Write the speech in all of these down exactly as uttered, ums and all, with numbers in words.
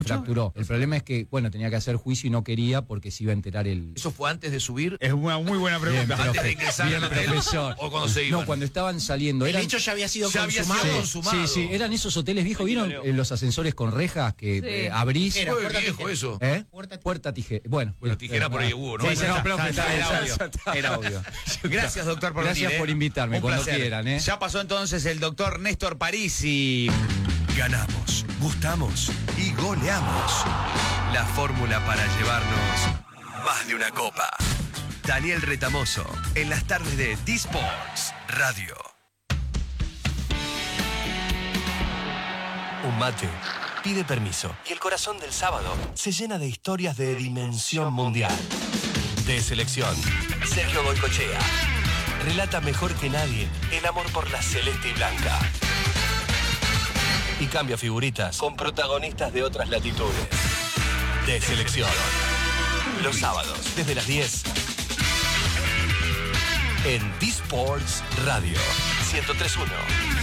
fracturó. El problema es que, bueno, tenía que hacer juicio y no quería porque se iba a enterar el... ¿Eso fue antes de subir? Es una muy buena pregunta. Bien, ¿Antes profe, de ingresar bien, al hotel profesor. o cuando se iban? No, cuando estaban saliendo. El Eran, hecho ya había sido ya había consumado. sido sí, consumado. sí, sí, eran esos hoteles viejos, ¿vieron? Leo. Eh, los ascensores con rejas que Sí. eh, abrís. Era Fue puerta viejo tijera. eso. ¿Eh? Puerta- Puerta tijera. Bueno, Bueno, tijera por ahí hubo, ¿no? Sí, sí, no, profe, Ya, era ya, obvio. ya está. Era obvio. Gracias, doctor, por Gracias venir, por ¿eh? invitarme, Un cuando placer. quieran, ¿eh? Ya pasó entonces el doctor Néstor Parisi. Ganamos, gustamos y goleamos. La fórmula para llevarnos más de una copa. Daniel Retamoso, en las tardes de D-Sports Radio. Un mate pide permiso y el corazón del sábado se llena de historias de dimensión mundial. De selección, Sergio Goycochea relata mejor que nadie el amor por la celeste y blanca. Y cambia figuritas con protagonistas de otras latitudes. De selección. Los sábados, desde las diez. En D-Sports Radio ciento tres punto uno.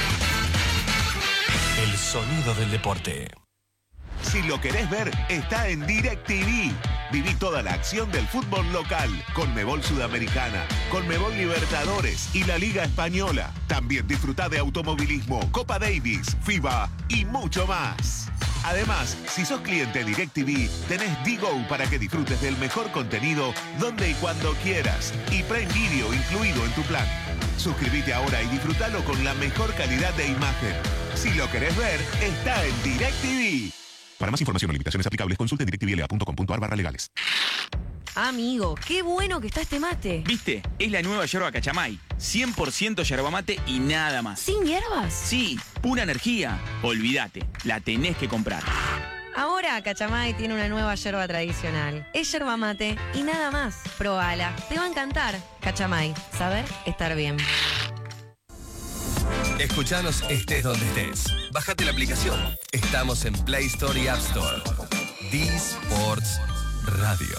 El sonido del deporte. Si lo querés ver, está en DirecTV. Viví toda la acción del fútbol local, Conmebol Sudamericana, Conmebol Libertadores y la Liga Española. También disfrutá de automovilismo, Copa Davis, FIBA y mucho más. Además, si sos cliente DirecTV, tenés D-Go para que disfrutes del mejor contenido donde y cuando quieras. Y Prime Video incluido en tu plan. Suscríbete ahora y disfrutalo con la mejor calidad de imagen. Si lo querés ver, está en DirecTV. Para más información o limitaciones aplicables, consulte directvla punto com punto ar barra legales. Amigo, qué bueno que está este mate. ¿Viste? Es la nueva yerba Cachamay. cien por ciento yerba mate y nada más. ¿Sin hierbas? Sí, pura energía. Olvídate, la tenés que comprar. Ahora Cachamay tiene una nueva yerba tradicional. Es yerba mate y nada más. Probala, te va a encantar. Cachamay, saber estar bien. Escuchanos estés donde estés. Bájate la aplicación. Estamos en Play Store y App Store. D-Sports Radio.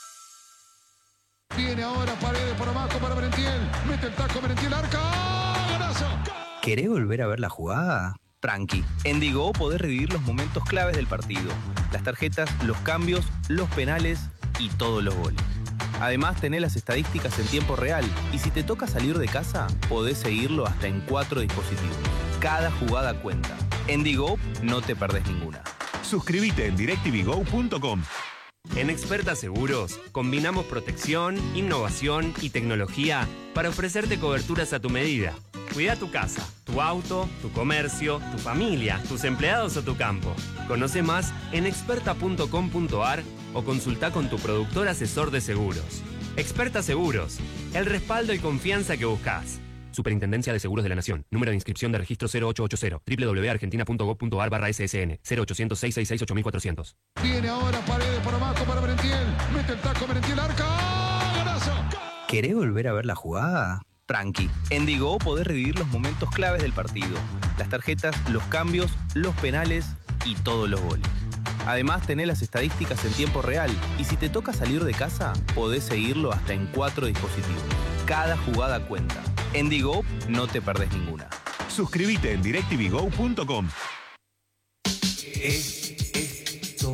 Viene ahora Paredes por abajo para Merentiel. Mete el taco Merentiel, arca. ¡Golazo! ¿Querés volver a ver la jugada? Tranqui. En Digo podés revivir los momentos claves del partido. Las tarjetas, los cambios, los penales y todos los goles. Además, tenés las estadísticas en tiempo real y si te toca salir de casa, podés seguirlo hasta en cuatro dispositivos. Cada jugada cuenta. En Digo no te perdés ninguna. Suscríbete en directv go punto com. En Experta Seguros, combinamos protección, innovación y tecnología para ofrecerte coberturas a tu medida. Cuida tu casa, tu auto, tu comercio, tu familia, tus empleados o tu campo. Conoce más en experta punto com punto ar o consulta con tu productor asesor de seguros. Experta Seguros, el respaldo y confianza que buscas. Superintendencia de Seguros de la Nación. Número de inscripción de registro cero ocho ocho cero. doble u doble u doble u punto argentina punto gob punto ar barra S S N. cero ochocientos, seiscientos sesenta y seis, ocho mil cuatrocientos. Viene ahora Paredes por abajo para Merentiel. Mete el taco Merentiel, arca. ¡Golazo! ¿Querés volver a ver la jugada? Tranqui. En Digo podés revivir los momentos claves del partido. Las tarjetas, los cambios, los penales y todos los goles. Además, tenés las estadísticas en tiempo real y si te toca salir de casa, podés seguirlo hasta en cuatro dispositivos. Cada jugada cuenta. En Digo no te perdés ninguna. Suscríbete en directv go punto com. Esto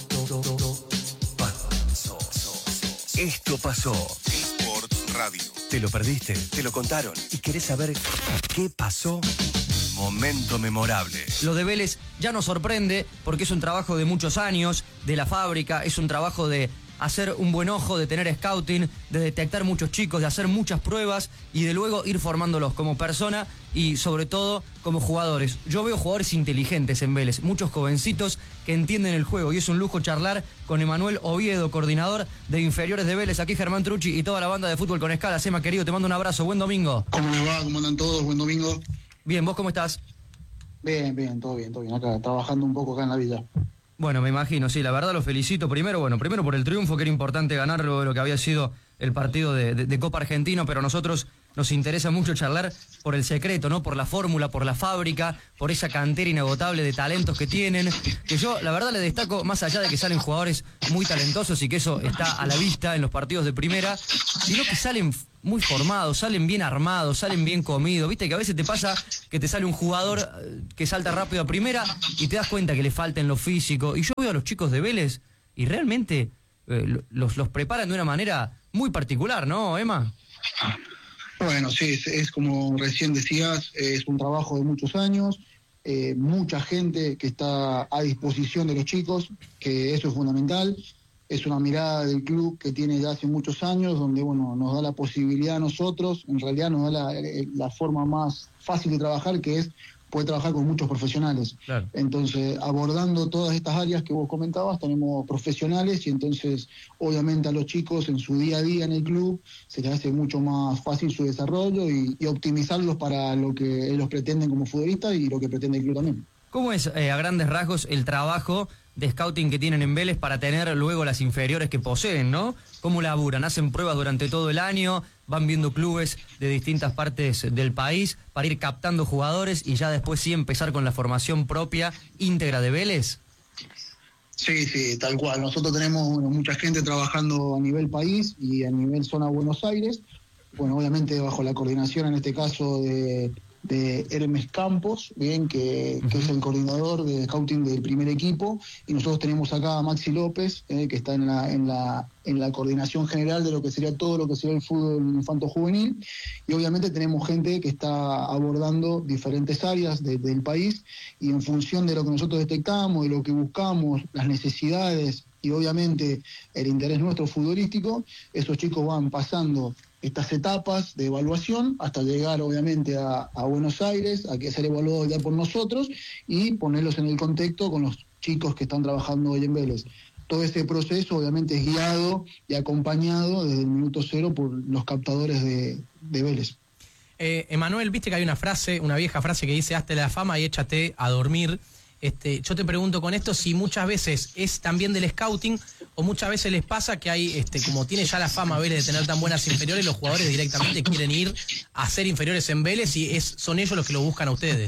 pasó. Esto pasó. D-Sports Radio. Te lo perdiste, te lo contaron y querés saber qué pasó. Momento memorable. Lo de Vélez ya nos sorprende porque es un trabajo de muchos años, de la fábrica, es un trabajo de hacer un buen ojo, de tener scouting, de detectar muchos chicos, de hacer muchas pruebas y de luego ir formándolos como persona y sobre todo como jugadores. Yo veo jugadores inteligentes en Vélez, muchos jovencitos que entienden el juego y es un lujo charlar con Emanuel Oviedo, coordinador de inferiores de Vélez. Aquí Germán Trucci y toda la banda de Fútbol con Escala. Sema, querido, te mando un abrazo, buen domingo. ¿Cómo les va? ¿Cómo andan todos? Buen domingo. Bien, ¿vos cómo estás? Bien, bien, todo bien, todo bien. Acá, trabajando un poco acá en la villa. Bueno, me imagino, sí, la verdad lo felicito. Primero, bueno, primero por el triunfo, que era importante ganar luego de lo que había sido el partido de, de, de Copa Argentino, pero nosotros nos interesa mucho charlar por el secreto, ¿no? Por la fórmula, por la fábrica, por esa cantera inagotable de talentos que tienen, que yo la verdad le destaco, más allá de que salen jugadores muy talentosos y que eso está a la vista en los partidos de primera, sino que salen muy formados, salen bien armados, salen bien comidos. Viste que a veces te pasa que te sale un jugador que salta rápido a primera y te das cuenta que le falta en lo físico. Y yo veo a los chicos de Vélez y realmente eh, los, los preparan de una manera muy particular, ¿no, Emma? Bueno, sí, es, es como recién decías, es un trabajo de muchos años, eh, mucha gente que está a disposición de los chicos, que eso es fundamental. Es una mirada del club que tiene ya hace muchos años, donde bueno nos da la posibilidad a nosotros, en realidad nos da la, la forma más fácil de trabajar, que es poder trabajar con muchos profesionales. Claro. Entonces, abordando todas estas áreas que vos comentabas, tenemos profesionales y entonces, obviamente, a los chicos en su día a día en el club se les hace mucho más fácil su desarrollo y, y optimizarlos para lo que ellos pretenden como futbolistas y lo que pretende el club también. ¿Cómo es, eh, a grandes rasgos, el trabajo de scouting que tienen en Vélez para tener luego las inferiores que poseen, ¿no? ¿Cómo laburan? ¿Hacen pruebas durante todo el año? ¿Van viendo clubes de distintas partes del país para ir captando jugadores y ya después sí empezar con la formación propia íntegra de Vélez? Sí, sí, tal cual. Nosotros tenemos bueno, mucha gente trabajando a nivel país y a nivel zona Buenos Aires. Bueno, obviamente bajo la coordinación en este caso de... de Hermes Campos, bien que, que es el coordinador de scouting del primer equipo, y nosotros tenemos acá a Maxi López, eh, que está en la, en la en la coordinación general de lo que sería todo lo que sería el fútbol infanto juvenil, y obviamente tenemos gente que está abordando diferentes áreas de, del país, y en función de lo que nosotros detectamos, de lo que buscamos, las necesidades y obviamente el interés nuestro futbolístico, esos chicos van pasando estas etapas de evaluación hasta llegar obviamente a, a Buenos Aires, a que ser evaluados ya por nosotros y ponerlos en el contexto con los chicos que están trabajando hoy en Vélez. Todo ese proceso obviamente es guiado y acompañado desde el minuto cero por los captadores de, de Vélez. Eh, Emanuel, viste que hay una frase, una vieja frase que dice hazte la fama y échate a dormir. Este, yo te pregunto con esto si muchas veces es también del scouting o muchas veces les pasa que hay, este, como tiene ya la fama Vélez de tener tan buenas inferiores, los jugadores directamente quieren ir a ser inferiores en Vélez y es, son ellos los que lo buscan a ustedes.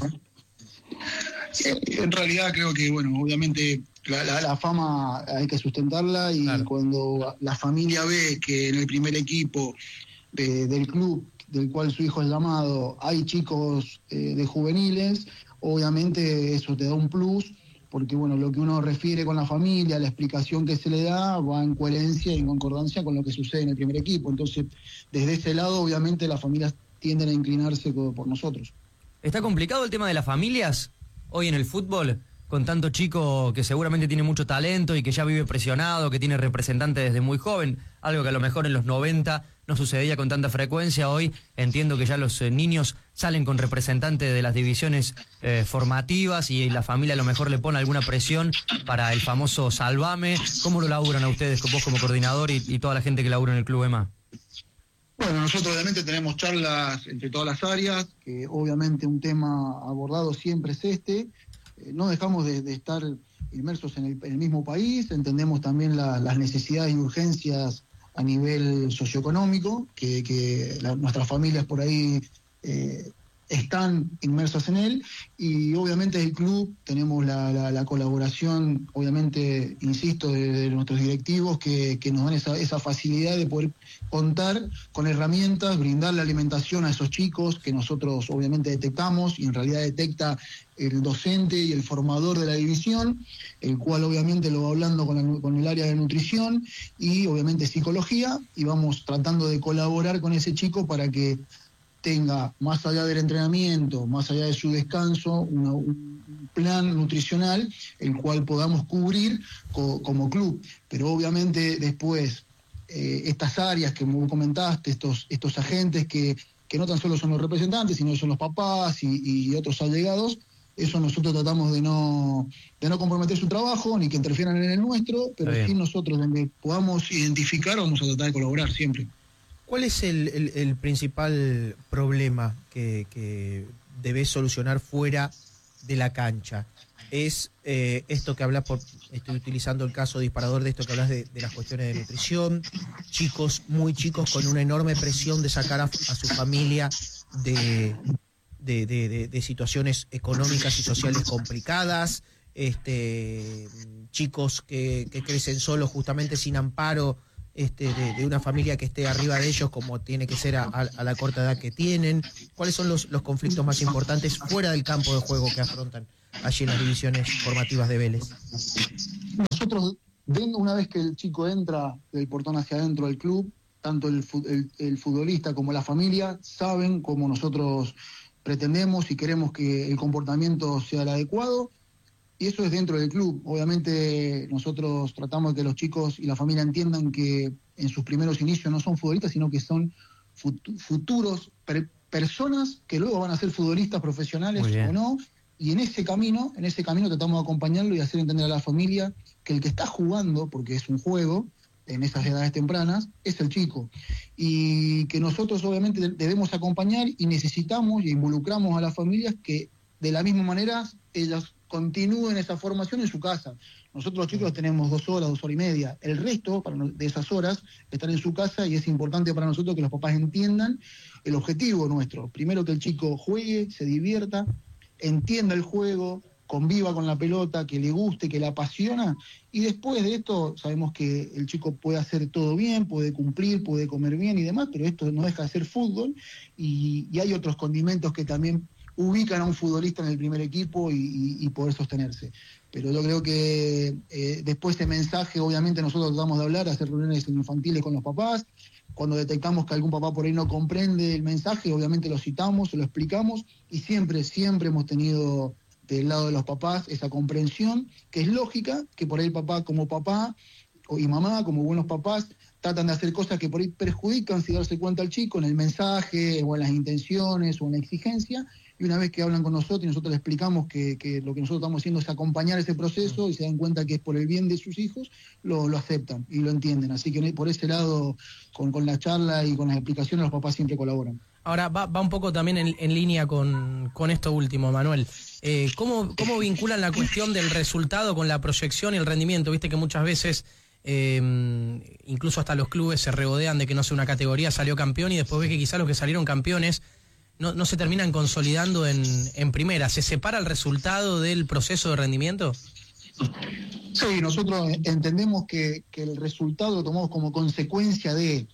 En realidad creo que, bueno, obviamente la, la, la fama hay que sustentarla y claro. Cuando la familia ve que en el primer equipo de, del club del cual su hijo es llamado hay chicos eh, de juveniles, obviamente eso te da un plus, porque bueno, lo que uno refiere con la familia, la explicación que se le da, va en coherencia y en concordancia con lo que sucede en el primer equipo. Entonces, desde ese lado, obviamente, las familias tienden a inclinarse por nosotros. ¿Está complicado el tema de las familias hoy en el fútbol? Con tanto chico que seguramente tiene mucho talento y que ya vive presionado, que tiene representante desde muy joven, algo que a lo mejor en los noventa no sucedía con tanta frecuencia. Hoy entiendo que ya los eh, niños salen con representantes de las divisiones eh, formativas y la familia a lo mejor le pone alguna presión para el famoso salvame. ¿Cómo lo laburan a ustedes, vos como coordinador y, y toda la gente que labura en el club, Emma? Bueno, nosotros obviamente tenemos charlas entre todas las áreas, que obviamente un tema abordado siempre es este. Eh, no dejamos de, de estar inmersos en el, en el mismo país, entendemos también la, las necesidades y urgencias a nivel socioeconómico, que, que la, nuestras familias por ahí eh, están inmersas en él, y obviamente el club tenemos la, la, la colaboración, obviamente, insisto, de, de nuestros directivos que, que nos dan esa, esa facilidad de poder contar con herramientas, brindar la alimentación a esos chicos que nosotros obviamente detectamos y en realidad detecta el docente y el formador de la división, el cual obviamente lo va hablando con, la, con el área de nutrición y obviamente psicología, y vamos tratando de colaborar con ese chico para que tenga, más allá del entrenamiento, más allá de su descanso, una, un plan nutricional el cual podamos cubrir co, como club. Pero obviamente después eh, estas áreas que me comentaste, estos, estos agentes que, que no tan solo son los representantes, sino son los papás y, y otros allegados, eso nosotros tratamos de no de no comprometer su trabajo, ni que interfieran en el nuestro, pero sí nosotros donde podamos identificar vamos a tratar de colaborar siempre. ¿Cuál es el, el, el principal problema que, que debes solucionar fuera de la cancha. Es eh, esto que hablas, por, estoy utilizando el caso disparador de esto que hablas de, de las cuestiones de nutrición, chicos muy chicos con una enorme presión de sacar a, a su familia de, de, de, de, de situaciones económicas y sociales complicadas, este, chicos que, que crecen solos justamente sin amparo este, de, de una familia que esté arriba de ellos como tiene que ser a, a, a la corta edad que tienen. ¿Cuáles son los, los conflictos más importantes fuera del campo de juego que afrontan allí en las divisiones formativas de Vélez? Nosotros, una vez que el chico entra del portón hacia adentro del club, tanto el, el, el futbolista como la familia saben cómo nosotros pretendemos y queremos que el comportamiento sea el adecuado, y eso es dentro del club. Obviamente nosotros tratamos de que los chicos y la familia entiendan que en sus primeros inicios no son futbolistas, sino que son fut- futuros per- personas que luego van a ser futbolistas profesionales o no. Y en ese camino, en ese camino tratamos de acompañarlo y hacer entender a la familia que el que está jugando, porque es un juego, en esas edades tempranas, es el chico. Y que nosotros obviamente debemos acompañar y necesitamos y involucramos a las familias que de la misma manera ellas continúen esa formación en su casa. Nosotros los chicos tenemos dos horas, dos horas y media. El resto para no, de esas horas están en su casa, y es importante para nosotros que los papás entiendan el objetivo nuestro. Primero, que el chico juegue, se divierta, entienda el juego, conviva con la pelota, que le guste, que le apasiona, y después de esto sabemos que el chico puede hacer todo bien, puede cumplir, puede comer bien y demás, pero esto no deja de ser fútbol, y, y hay otros condimentos que también ubican a un futbolista en el primer equipo y, y, y poder sostenerse. Pero yo creo que eh, después de mensaje, obviamente nosotros tratamos de hablar, hacer reuniones infantiles con los papás. Cuando detectamos que algún papá por ahí no comprende el mensaje, obviamente lo citamos, se lo explicamos, y siempre, siempre hemos tenido del lado de los papás esa comprensión, que es lógica, que por ahí el papá como papá y mamá como buenos papás tratan de hacer cosas que por ahí perjudican, sin darse cuenta al chico, en el mensaje o en las intenciones o en la exigencia. Y una vez que hablan con nosotros y nosotros les explicamos que, que lo que nosotros estamos haciendo es acompañar ese proceso y se dan cuenta que es por el bien de sus hijos, lo, lo aceptan y lo entienden. Así que por ese lado, con, con la charla y con las explicaciones, los papás siempre colaboran. Ahora, va, va un poco también en, en línea con, con esto último, Manuel. Eh, ¿cómo, ¿Cómo vinculan la cuestión del resultado con la proyección y el rendimiento? Viste que muchas veces, eh, incluso hasta los clubes se regodean de que, no sé, una categoría salió campeón y después ves que quizás los que salieron campeones No, no se terminan consolidando en, en primera. ¿Se separa el resultado del proceso de rendimiento? Sí, nosotros entendemos que, que el resultado lo tomamos como consecuencia de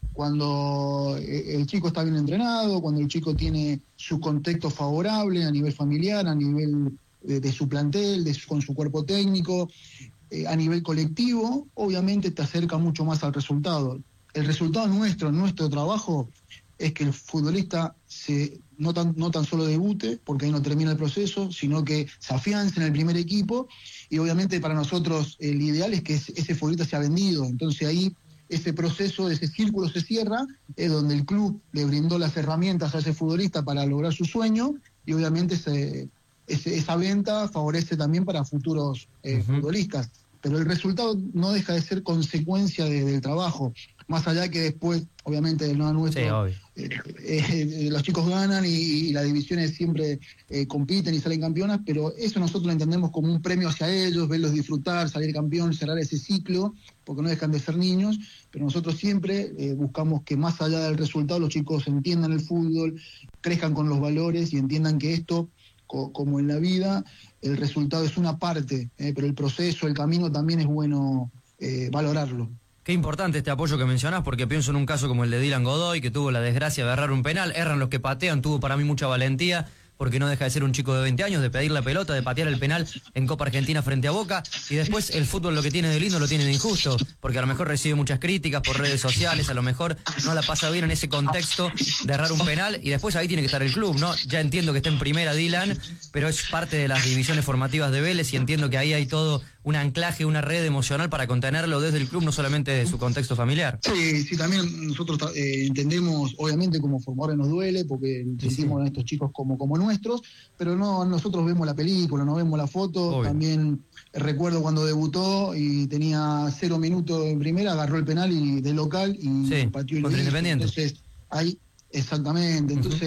cuando el chico está bien entrenado, cuando el chico tiene su contexto favorable a nivel familiar, a nivel de, de su plantel, de su, con su cuerpo técnico, eh, a nivel colectivo, obviamente te acerca mucho más al resultado. El resultado nuestro, nuestro trabajo, es que el futbolista se, no, tan, no tan solo debute, porque ahí no termina el proceso, sino que se afiance en el primer equipo, y obviamente para nosotros el ideal es que ese futbolista sea vendido. Entonces ahí ese proceso, ese círculo se cierra, es donde el club le brindó las herramientas a ese futbolista para lograr su sueño, y obviamente ese, ese, esa venta favorece también para futuros eh, uh-huh. futbolistas. Pero el resultado no deja de ser consecuencia de, del trabajo. Más allá que después, obviamente, del no nuestro, sí, eh, eh, los chicos ganan y, y las divisiones siempre eh, compiten y salen campeonas, pero eso nosotros lo entendemos como un premio hacia ellos, verlos disfrutar, salir campeón, cerrar ese ciclo, porque no dejan de ser niños, pero nosotros siempre eh, buscamos que más allá del resultado los chicos entiendan el fútbol, crezcan con los valores y entiendan que esto, co- como en la vida, el resultado es una parte, eh, pero el proceso, el camino también es bueno eh, valorarlo. Qué importante este apoyo que mencionás, porque pienso en un caso como el de Dylan Godoy, que tuvo la desgracia de errar un penal, erran los que patean, tuvo para mí mucha valentía, porque no deja de ser un chico de veinte años, de pedir la pelota, de patear el penal en Copa Argentina frente a Boca, y después el fútbol lo que tiene de lindo lo tiene de injusto, porque a lo mejor recibe muchas críticas por redes sociales, a lo mejor no la pasa bien en ese contexto de errar un penal, y después ahí tiene que estar el club, ¿no? Ya entiendo que está en primera Dylan, pero es parte de las divisiones formativas de Vélez, y entiendo que ahí hay todo un anclaje, una red emocional para contenerlo desde el club, no solamente de su contexto familiar. Sí, sí, también nosotros eh, entendemos, obviamente como formadores nos duele, porque sentimos a estos chicos como, como nuestros, pero no, nosotros vemos la película, no vemos la foto. Obvio. También recuerdo cuando debutó y tenía cero minutos en primera, agarró el penal y de local y sí, pateó el contra Independiente. Entonces, ahí, exactamente, entonces... Uh-huh.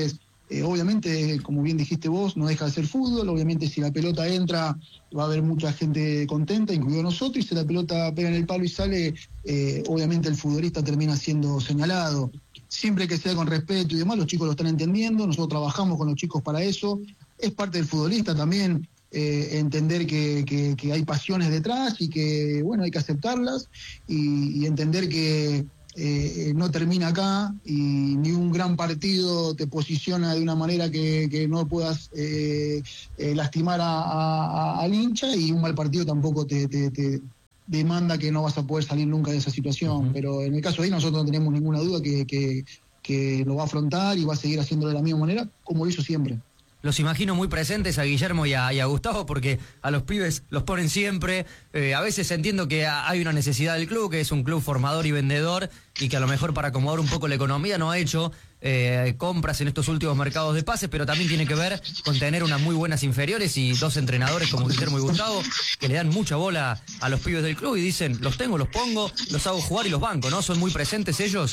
Eh, obviamente, como bien dijiste vos, no deja de ser fútbol. Obviamente, si la pelota entra, va a haber mucha gente contenta, incluido nosotros. Y si la pelota pega en el palo y sale, eh, obviamente el futbolista termina siendo señalado. Siempre que sea con respeto y demás, los chicos lo están entendiendo. Nosotros trabajamos con los chicos para eso. Es parte del futbolista también eh, entender que, que, que hay pasiones detrás y que, bueno, hay que aceptarlas y, y entender que Eh, no termina acá y ni un gran partido te posiciona de una manera que, que no puedas eh, eh, lastimar a, a, al hincha, y un mal partido tampoco te, te, te demanda que no vas a poder salir nunca de esa situación. Uh-huh. Pero en el caso de ahí nosotros no tenemos ninguna duda que, que, que lo va a afrontar y va a seguir haciéndolo de la misma manera como lo hizo siempre. Los imagino muy presentes a Guillermo y a, y a Gustavo, porque a los pibes los ponen siempre. Eh, a veces entiendo que hay una necesidad del club, que es un club formador y vendedor, y que a lo mejor para acomodar un poco la economía no ha hecho eh, compras en estos últimos mercados de pases, pero también tiene que ver con tener unas muy buenas inferiores y dos entrenadores como Guillermo y Gustavo que le dan mucha bola a los pibes del club y dicen, los tengo, los pongo, los hago jugar y los banco, ¿no? ¿Son muy presentes ellos?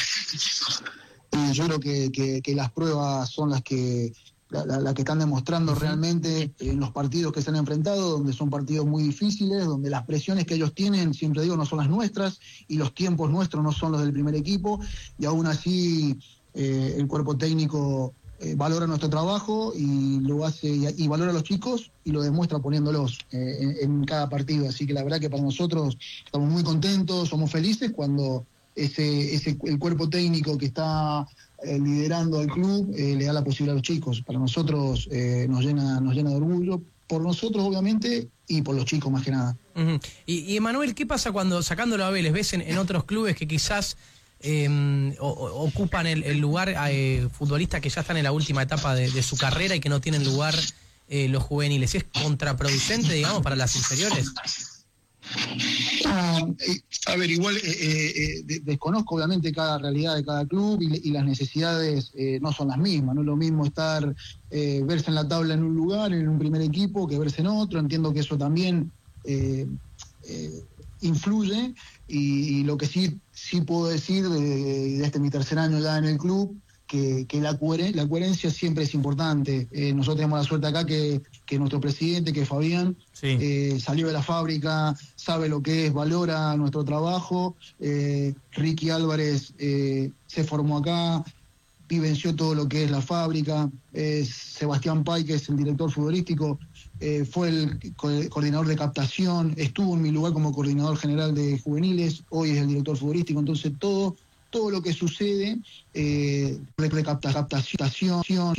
Y yo creo que, que, que las pruebas son las que La, la, la que están demostrando uh-huh. realmente en los partidos que se han enfrentado, donde son partidos muy difíciles, donde las presiones que ellos tienen, siempre digo, no son las nuestras, y los tiempos nuestros no son los del primer equipo, y aún así eh, el cuerpo técnico eh, valora nuestro trabajo y lo hace y, y valora a los chicos y lo demuestra poniéndolos eh, en, en cada partido. Así que la verdad que para nosotros estamos muy contentos, somos felices cuando ese, ese el cuerpo técnico que está Eh, liderando al club, eh, le da la posibilidad a los chicos. Para nosotros eh, nos llena nos llena de orgullo, por nosotros obviamente, y por los chicos más que nada. Uh-huh. Y, y Emanuel, ¿qué pasa cuando, sacándolo a Vélez, ves en, en otros clubes que quizás eh, o, o, ocupan el, el lugar eh, futbolistas que ya están en la última etapa de, de su carrera y que no tienen lugar eh, los juveniles? ¿Es contraproducente, digamos, para las inferiores? Ah, eh, a ver, igual eh, eh, de, desconozco obviamente cada realidad de cada club y, y las necesidades eh, no son las mismas. No es lo mismo estar, eh, verse en la tabla en un lugar, en un primer equipo, que verse en otro. Entiendo que eso también eh, eh, influye y, y lo que sí, sí puedo decir de, de este mi tercer año ya en el club, que, que la, coher- la coherencia siempre es importante. Eh, nosotros tenemos la suerte acá que, que nuestro presidente, que es Fabián, sí. eh, salió de la fábrica, sabe lo que es, valora nuestro trabajo. eh, Ricky Álvarez eh, se formó acá, vivenció todo lo que es la fábrica. eh, Sebastián Pay, que es el director futbolístico, eh, fue el co- coordinador de captación, estuvo en mi lugar como coordinador general de juveniles, hoy es el director futbolístico. Entonces todo todo lo que sucede, eh, de captación,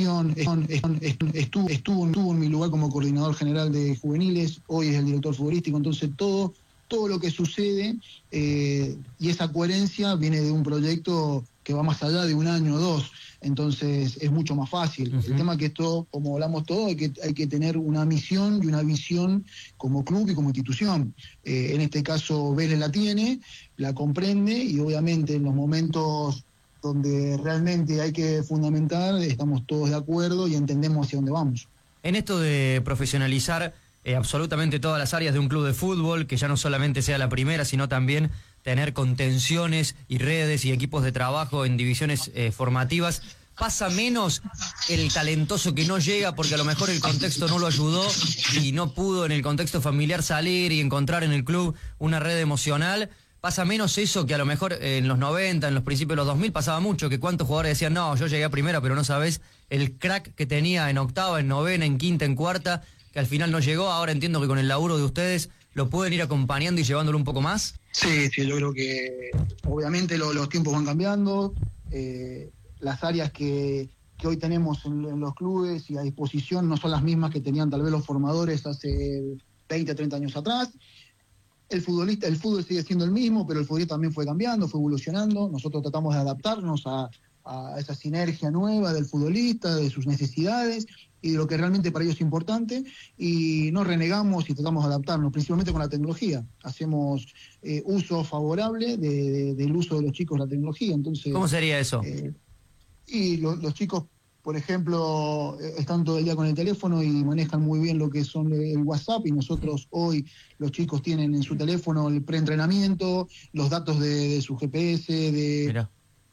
estuvo, estuvo, estuvo en mi lugar como coordinador general de juveniles, hoy es el director futbolístico. Entonces todo, todo lo que sucede eh, y esa coherencia viene de un proyecto que va más allá de un año o dos. Entonces es mucho más fácil. Uh-huh. El tema es que esto, como hablamos todos, hay que, hay que tener una misión y una visión como club y como institución. Eh, en este caso Vélez la tiene, la comprende, y obviamente en los momentos donde realmente hay que fundamentar, estamos todos de acuerdo y entendemos hacia dónde vamos. En esto de profesionalizar eh, absolutamente todas las áreas de un club de fútbol, que ya no solamente sea la primera, sino también tener contenciones y redes y equipos de trabajo en divisiones eh, formativas, ¿pasa menos el talentoso que no llega porque a lo mejor el contexto no lo ayudó y no pudo en el contexto familiar salir y encontrar en el club una red emocional? ¿Pasa menos eso que a lo mejor en los noventa, en los principios de los dos mil pasaba mucho, que cuántos jugadores decían, no, yo llegué a primera, pero no sabés el crack que tenía en octava, en novena, en quinta, en cuarta, que al final no llegó? Ahora entiendo que con el laburo de ustedes lo pueden ir acompañando y llevándolo un poco más. Sí, sí, yo creo que obviamente lo, los tiempos van cambiando, eh, las áreas que, que hoy tenemos en, en los clubes y a disposición no son las mismas que tenían tal vez los formadores hace veinte, treinta años atrás. El futbolista, el fútbol sigue siendo el mismo, pero el fútbol también fue cambiando, fue evolucionando. Nosotros tratamos de adaptarnos a, a esa sinergia nueva del futbolista, de sus necesidades y de lo que realmente para ellos es importante, y no renegamos y tratamos de adaptarnos, principalmente con la tecnología. Hacemos eh, uso favorable de, de, del uso de los chicos de la tecnología. Entonces, ¿cómo sería eso? Eh, y lo, los chicos, por ejemplo, están todo el día con el teléfono y manejan muy bien lo que son el WhatsApp, y nosotros hoy los chicos tienen en su teléfono el preentrenamiento, los datos de, de su G P S, de,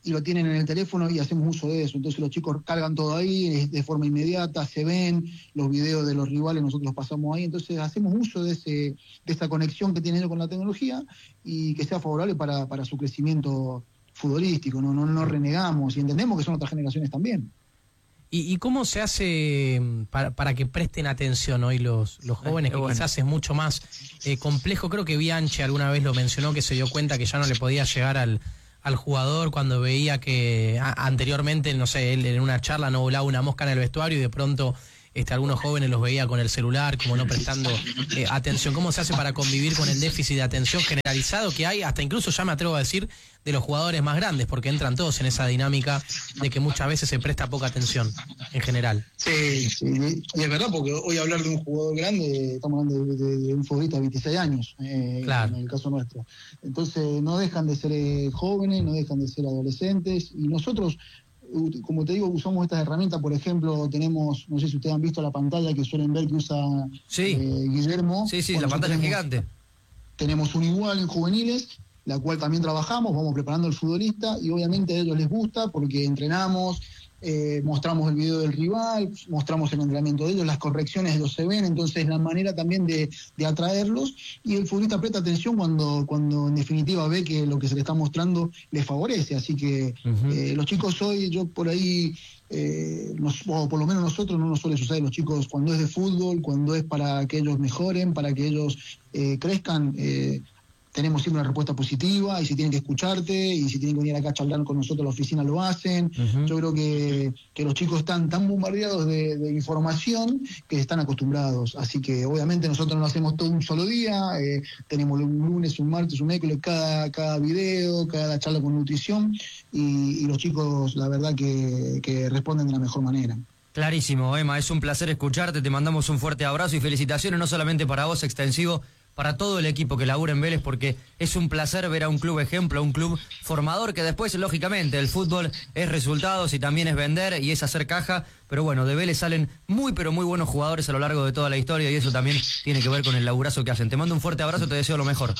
y lo tienen en el teléfono y hacemos uso de eso. Entonces los chicos cargan todo ahí de forma inmediata, se ven los videos de los rivales, nosotros los pasamos ahí, entonces hacemos uso de ese de esa conexión que tienen ellos con la tecnología y que sea favorable para, para su crecimiento futbolístico, no, no, no renegamos y entendemos que son otras generaciones también. ¿Y, y cómo se hace para, para que presten atención hoy los, los jóvenes, que bueno. quizás es mucho más eh, complejo? Creo que Bianchi alguna vez lo mencionó, que se dio cuenta que ya no le podía llegar al, al jugador cuando veía que a, anteriormente, no sé, él en una charla no volaba una mosca en el vestuario y de pronto este, algunos jóvenes los veía con el celular, como no prestando eh, atención. ¿Cómo se hace para convivir con el déficit de atención generalizado que hay, hasta incluso ya me atrevo a decir, de los jugadores más grandes, porque entran todos en esa dinámica de que muchas veces se presta poca atención en general? Sí, sí, y es verdad, porque hoy hablar de un jugador grande, estamos hablando de, de, de un futbolista de veintiséis años, eh, claro. en el caso nuestro. Entonces no dejan de ser eh, jóvenes, no dejan de ser adolescentes, y nosotros, como te digo, usamos estas herramientas. Por ejemplo, tenemos, no sé si ustedes han visto la pantalla que suelen ver que usa sí. eh, Guillermo. Sí, sí, bueno, la pantalla tenemos, gigante. Tenemos un igual en juveniles, la cual también trabajamos, vamos preparando al futbolista y obviamente a ellos les gusta porque entrenamos, eh, mostramos el video del rival, mostramos el entrenamiento de ellos, las correcciones ellos se ven, entonces la manera también de, de atraerlos, y el futbolista presta atención cuando, cuando en definitiva ve que lo que se le está mostrando les favorece, así que uh-huh. eh, los chicos hoy, yo por ahí, eh, nos, o por lo menos nosotros no nos suele suceder, los chicos cuando es de fútbol, cuando es para que ellos mejoren, para que ellos eh, crezcan, eh, tenemos siempre una respuesta positiva, y si tienen que escucharte, y si tienen que venir acá a charlar con nosotros a la oficina, lo hacen. Uh-huh. Yo creo que, que los chicos están tan bombardeados de, de información que están acostumbrados. Así que obviamente nosotros no lo hacemos todo un solo día, eh, tenemos un lunes, un martes, un miércoles, cada, cada video, cada charla con nutrición, y, y los chicos la verdad que, que responden de la mejor manera. Clarísimo, Emma, es un placer escucharte, te mandamos un fuerte abrazo y felicitaciones no solamente para vos, extensivo, para todo el equipo que labura en Vélez, porque es un placer ver a un club ejemplo, a un club formador, que después, lógicamente, el fútbol es resultados y también es vender y es hacer caja, pero bueno, de Vélez salen muy pero muy buenos jugadores a lo largo de toda la historia y eso también tiene que ver con el laburazo que hacen. Te mando un fuerte abrazo, te deseo lo mejor.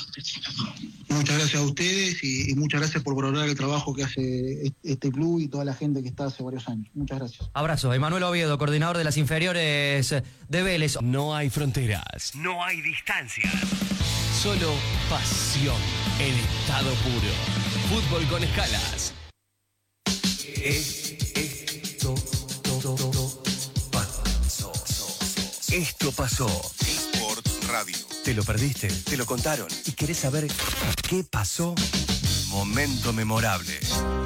Muchas gracias a ustedes y, y muchas gracias por valorar el trabajo que hace este club y toda la gente que está hace varios años. Muchas gracias. Abrazo. Emanuel Oviedo, coordinador de las inferiores de Vélez. No hay fronteras, no hay distancias, solo pasión en estado puro. Fútbol con escalas. Esto, todo, todo, pasó. Esto pasó. Sport Radio. ¿Te lo perdiste? ¿Te lo contaron? ¿Y querés saber qué pasó? Momento memorable.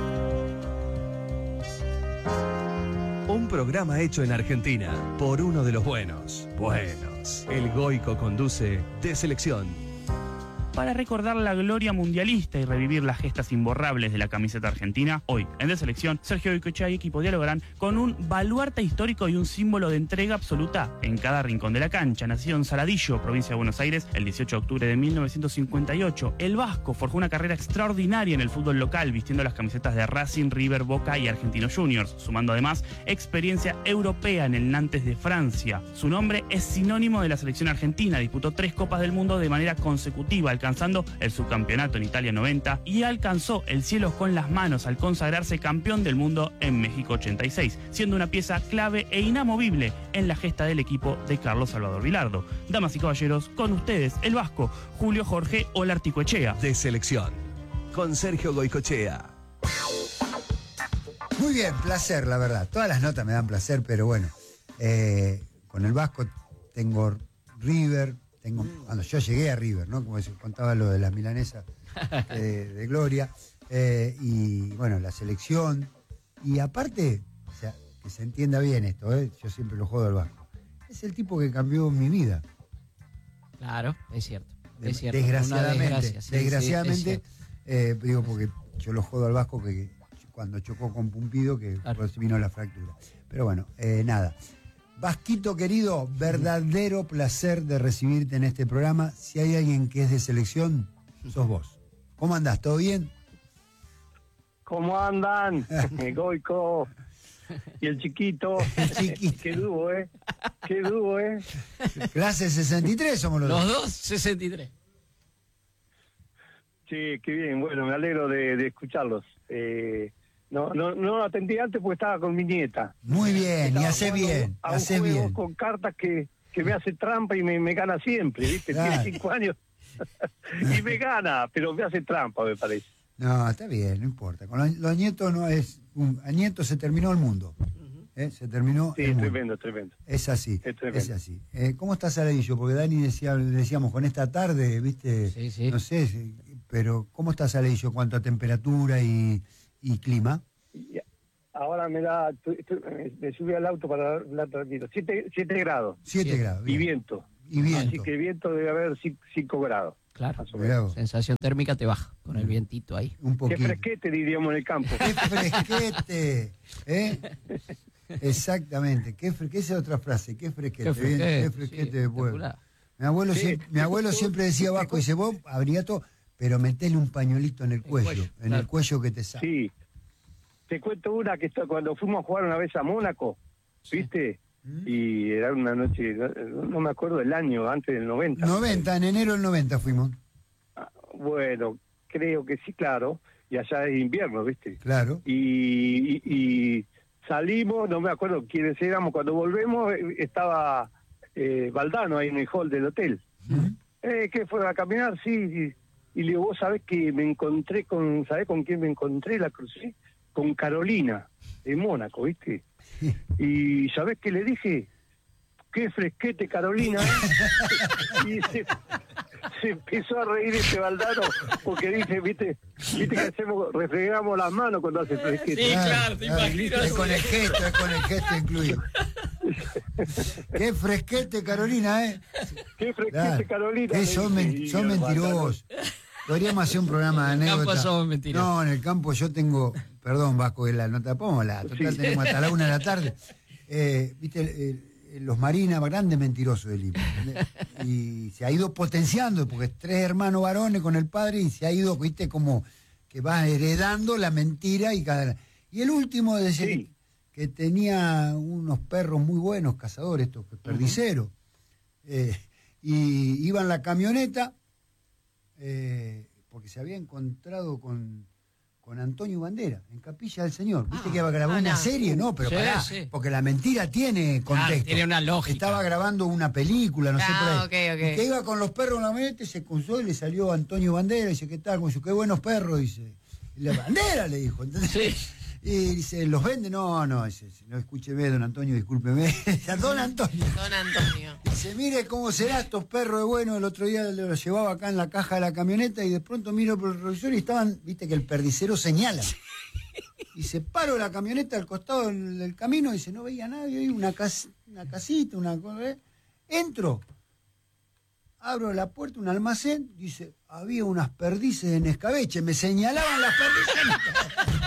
Un programa hecho en Argentina por uno de los buenos. Buenos. El Goico conduce De Selección. Para recordar la gloria mundialista y revivir las gestas imborrables de la camiseta argentina, hoy en De Selección, Sergio Goicoechea y equipo dialogarán con un baluarte histórico y un símbolo de entrega absoluta en cada rincón de la cancha. Nacido en Saladillo, provincia de Buenos Aires, el dieciocho de octubre de mil novecientos cincuenta y ocho, el vasco forjó una carrera extraordinaria en el fútbol local, vistiendo las camisetas de Racing, River, Boca y Argentinos Juniors, sumando además experiencia europea en el Nantes de Francia. Su nombre es sinónimo de la selección argentina, disputó tres Copas del Mundo de manera consecutiva, alcanzando el subcampeonato en Italia noventa y alcanzó el cielo con las manos al consagrarse campeón del mundo en México ochenta y seis, siendo una pieza clave e inamovible en la gesta del equipo de Carlos Salvador Vilardo. Damas y caballeros, con ustedes el vasco Julio Jorge Olarticoechea. De Selección, con Sergio Goicoechea. Muy bien, placer, la verdad. Todas las notas me dan placer, pero bueno, eh, con el vasco tengo River. Tengo, cuando yo llegué a River, ¿no? Como se contaba lo de las milanesas eh, de Gloria, eh, y bueno, la selección, y aparte, o sea, que se entienda bien esto, ¿eh? Yo siempre lo jodo al vasco, es el tipo que cambió mi vida. Claro, es cierto. De, es cierto desgraciadamente, desgracia, sí, desgraciadamente, sí, eh, digo porque yo lo jodo al vasco que, que cuando chocó con Pumpido, que claro. Pues vino la fractura. Pero bueno, eh, nada. Vasquito querido, verdadero placer de recibirte en este programa. Si hay alguien que es de selección, sos vos. ¿Cómo andás? ¿Todo bien? ¿Cómo andan? Goico y el chiquito. El chiquito. Qué dúo, ¿eh? Qué dúo, ¿eh? Clase sesenta y tres somos los, los dos. Los dos, sesenta y tres. Sí, qué bien. Bueno, me alegro de, de escucharlos. Eh, No, no, no atendí antes porque estaba con mi nieta. Muy bien, y Estaba hace jugando bien, a un hace juego bien. con cartas que, que me hace trampa y me, me gana siempre, ¿viste? Claro. Tiene cinco años y me gana, pero me hace trampa, me parece. No, está bien, no importa. Con los, los nietos no es... Un, a nietos se terminó el mundo. ¿Eh? Se terminó Sí, el mundo. tremendo, tremendo. Es así, Es tremendo. es así. Eh, ¿Cómo está Saladillo? Porque Dani decía, decíamos con esta tarde, ¿viste? Sí, sí. No sé, sí, pero ¿cómo está Saladillo en cuanto a temperatura y, y clima? Y ahora me da, estoy- estoy- me subí al auto para hablar tranquilo. Siete, siete grados. Siete grados, Y bien. viento. Y viento. Así que viento debe haber ci- cinco grados. Claro. Más o menos. Sensación térmica te baja con el vientito ahí. Un Qué poquito. fresquete diríamos en el campo. ¡Qué fresquete! ¿Eh? Exactamente. Qué fre- ¿Qué es otra frase? ¡Qué fresquete! Qué fresquete, Bien, qué sí, fresquete de pueblo. espectacular. Mi abuelo, Sí. siempre, mi abuelo siempre decía Vasco, dice, vos abría todo, pero metele un pañuelito en el cuello, cuello, en claro. el cuello que te sale. Sí. Te cuento una que esto- cuando fuimos a jugar una vez a Mónaco, ¿viste? Y era una noche, no, no me acuerdo del año, antes del noventa. noventa, en enero del noventa fuimos. Bueno, creo que sí, claro. Y allá es invierno, ¿viste? Claro. Y, y- y salimos, no me acuerdo quiénes éramos, cuando volvemos eh, estaba eh, Valdano ahí en el hall del hotel. Eh, ¿Qué fue a caminar? Sí. Y, y le digo, vos sabés que me encontré con, ¿sabés con quién me encontré? La crucé con Carolina, en Mónaco, ¿viste? Y ¿sabés qué le dije? Qué fresquete, Carolina. ¿eh? Y se, se empezó a reír este Valdano porque dice, viste, viste que hacemos, refregamos las manos cuando hace fresquete. Sí, claro, te imagino. Es con el gesto, es con el gesto incluido. Qué fresquete, Carolina, ¿eh? Qué fresquete, Claro. Carolina. Que le son, dije, men- y son el mentirosos. Podríamos hacer un programa de En el campo anécdotas. somos mentirosos. No, en el campo yo tengo, perdón Vasco, que la nota, póngala, total Sí. tenemos hasta la una de la tarde. Eh, Viste, eh, eh, los marinas, grandes mentirosos del Lima. Y se ha ido potenciando, porque es tres hermanos varones con el padre y se ha ido, viste, como que va heredando la mentira y cada... Y el último decía Sí. que, que tenía unos perros muy buenos, cazadores, estos perdiceros. Eh, y iba en la camioneta, eh, porque se había encontrado con, con Antonio Bandera, en Capilla del Señor. ¿Viste que iba a grabar ah, una no. serie? No, pero Sí, pará, sí. porque la mentira tiene Claro, contexto. tiene una lógica. Estaba grabando una película, no sé Ah, por ahí. ok, ok. Y que iba con los perros en la camioneta y se cruzó y le salió Antonio Bandera y dice, ¿qué tal? Como dice, qué buenos perros, dice. Y la Bandera le dijo, ¿entendés? Y dice, ¿los vende? No, no, dice, no, escúcheme, don Antonio, discúlpeme. Dice, don Antonio. Don Antonio. Dice, mire cómo será estos perros de bueno. El otro día los llevaba acá en la caja de la camioneta y de pronto miro por el revisor y estaban, viste que el perdicero señala. Y se paró la camioneta al costado del, del camino y dice, no veía a nadie, hay una, cas- una casita, una cosa. ¿eh? Entro, abro la puerta, un almacén, dice, había unas perdices en escabeche, me señalaban las perdices.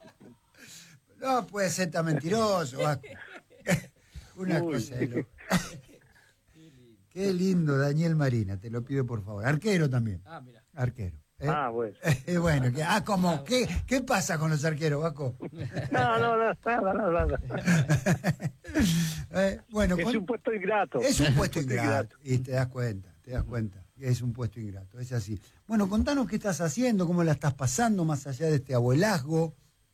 No puede ser tan mentiroso, Vasco. Una Uy. cosa de loco. Qué lindo, Daniel Marina, te lo pido por favor. Arquero también. Ah, mira. Arquero. ¿eh? Ah, bueno. Eh, bueno, que- ah, ¿cómo? ¿Qué, ¿Qué pasa con los arqueros, Vasco? No, no, no, nada, nada, nada. Eh, bueno, Es con- un puesto ingrato. es un puesto ingrato. Y te das cuenta, te das cuenta. Es un puesto ingrato, es así. Bueno, contanos qué estás haciendo, cómo la estás pasando más allá de este abuelazgo.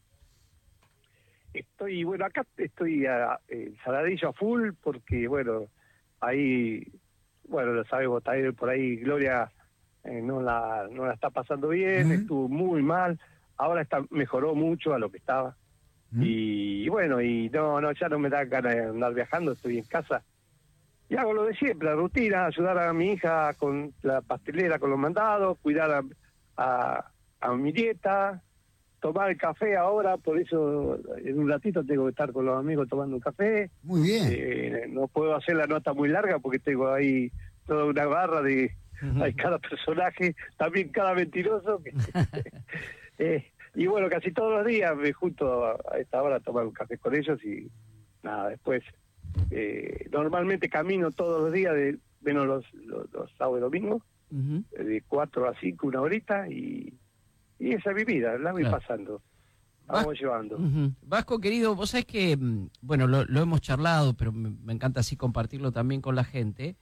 Estoy, bueno, acá estoy a, eh, Saladillo a full porque, bueno, ahí, bueno, lo sabemos, está ahí por ahí, Gloria eh, no la no la está pasando bien, Ujú. estuvo muy mal, ahora está mejoró mucho a lo que estaba. Ujú. Y, bueno, y no, no, ya no me da ganas de andar viajando, estoy en casa. Y hago lo de siempre, la rutina, ayudar a mi hija con la pastelera, con los mandados, cuidar a, a, a mi dieta, tomar el café ahora, por eso en un ratito tengo que estar con los amigos tomando un café. Muy bien. Eh, no puedo hacer la nota muy larga porque tengo ahí toda una barra de hay cada personaje, también cada mentiroso. que- eh, y bueno, casi todos los días me junto a, a esta hora a tomar un café con ellos y nada, después eh, normalmente camino todos los días, de menos los, los, los sábados y domingos, Ujú. eh, de cuatro a cinco, una horita, y, y esa es mi vida, la voy Claro. pasando, la vamos llevando. Ujú. Vasco, querido, vos sabés que, mm, bueno, lo, lo hemos charlado, pero me, me encanta así compartirlo también con la gente.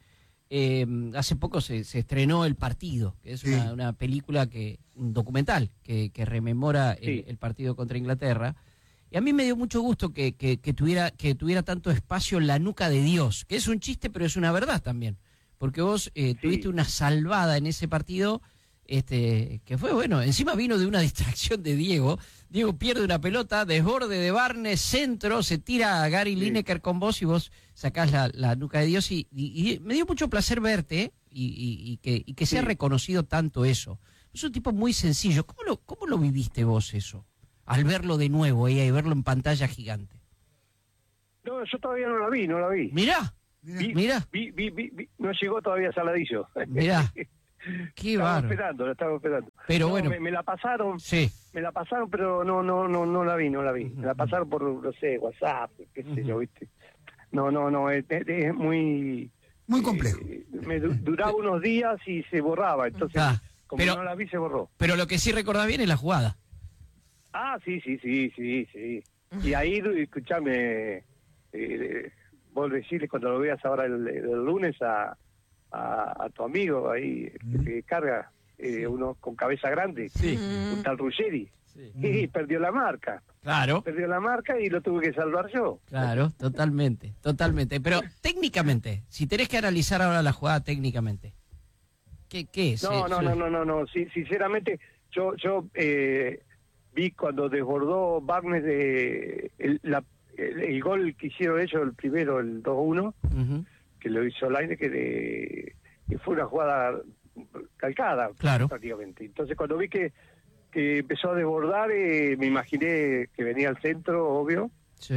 eh, hace poco se, se estrenó El Partido, que es Sí. una, una película, que un documental que, que rememora el, Sí. el partido contra Inglaterra. Y a mí me dio mucho gusto que, que, que tuviera, que tuviera tanto espacio La Nuca de Dios, que es un chiste, pero es una verdad también. Porque vos eh, tuviste una salvada en ese partido, este, que fue, bueno, encima vino de una distracción de Diego. Diego pierde una pelota, desborde de Barnes, centro, se tira a Gary Lineker con vos y vos sacás la, la Nuca de Dios. Y, y, y me dio mucho placer verte, ¿eh? y, y, y que, y que sea Sí. reconocido tanto eso. Es un tipo muy sencillo. ¿Cómo lo, cómo lo viviste vos eso? Al verlo de nuevo y eh, verlo en pantalla gigante. No, yo todavía no la vi, no la vi. Mirá, Vi- mirá. vi- vi- vi- vi- no llegó todavía a Saladillo. Mirá. Qué Estaba bárbaro. esperando, la estaba esperando. Pero No, bueno. Me, me la pasaron, Sí. me la pasaron, pero no, no, no, no la vi, no la vi. Me la pasaron por, no sé, WhatsApp, qué sé yo, ¿viste? No, no, no, es, es- es muy... Muy complejo. eh, me du- duraba unos días y se borraba, entonces, Ah, como pero- no la vi, se borró. Pero lo que sí recordás bien es la jugada. Ah, sí, sí, sí, sí, sí. Y ahí, escuchame, eh, vos decirle cuando lo veas ahora el, el lunes a, a, a tu amigo ahí, que te carga, eh, uno con cabeza grande, Sí. un tal Ruggeri, y perdió la marca. Claro. Perdió la marca y lo tuve que salvar yo. Claro, totalmente, totalmente. Pero técnicamente, si tenés que analizar ahora la jugada técnicamente, ¿qué, qué es? No, Eh, no, sí. no, no, no, no. Sí, sinceramente, yo, yo eh, vi cuando desbordó Barnes de el, la, el, el gol que hicieron ellos, el primero, el dos uno, Ujú. que lo hizo Laine, que, de, que fue una jugada calcada Claro. prácticamente. Entonces cuando vi que, que empezó a desbordar, eh, me imaginé que venía al centro, obvio, Sí.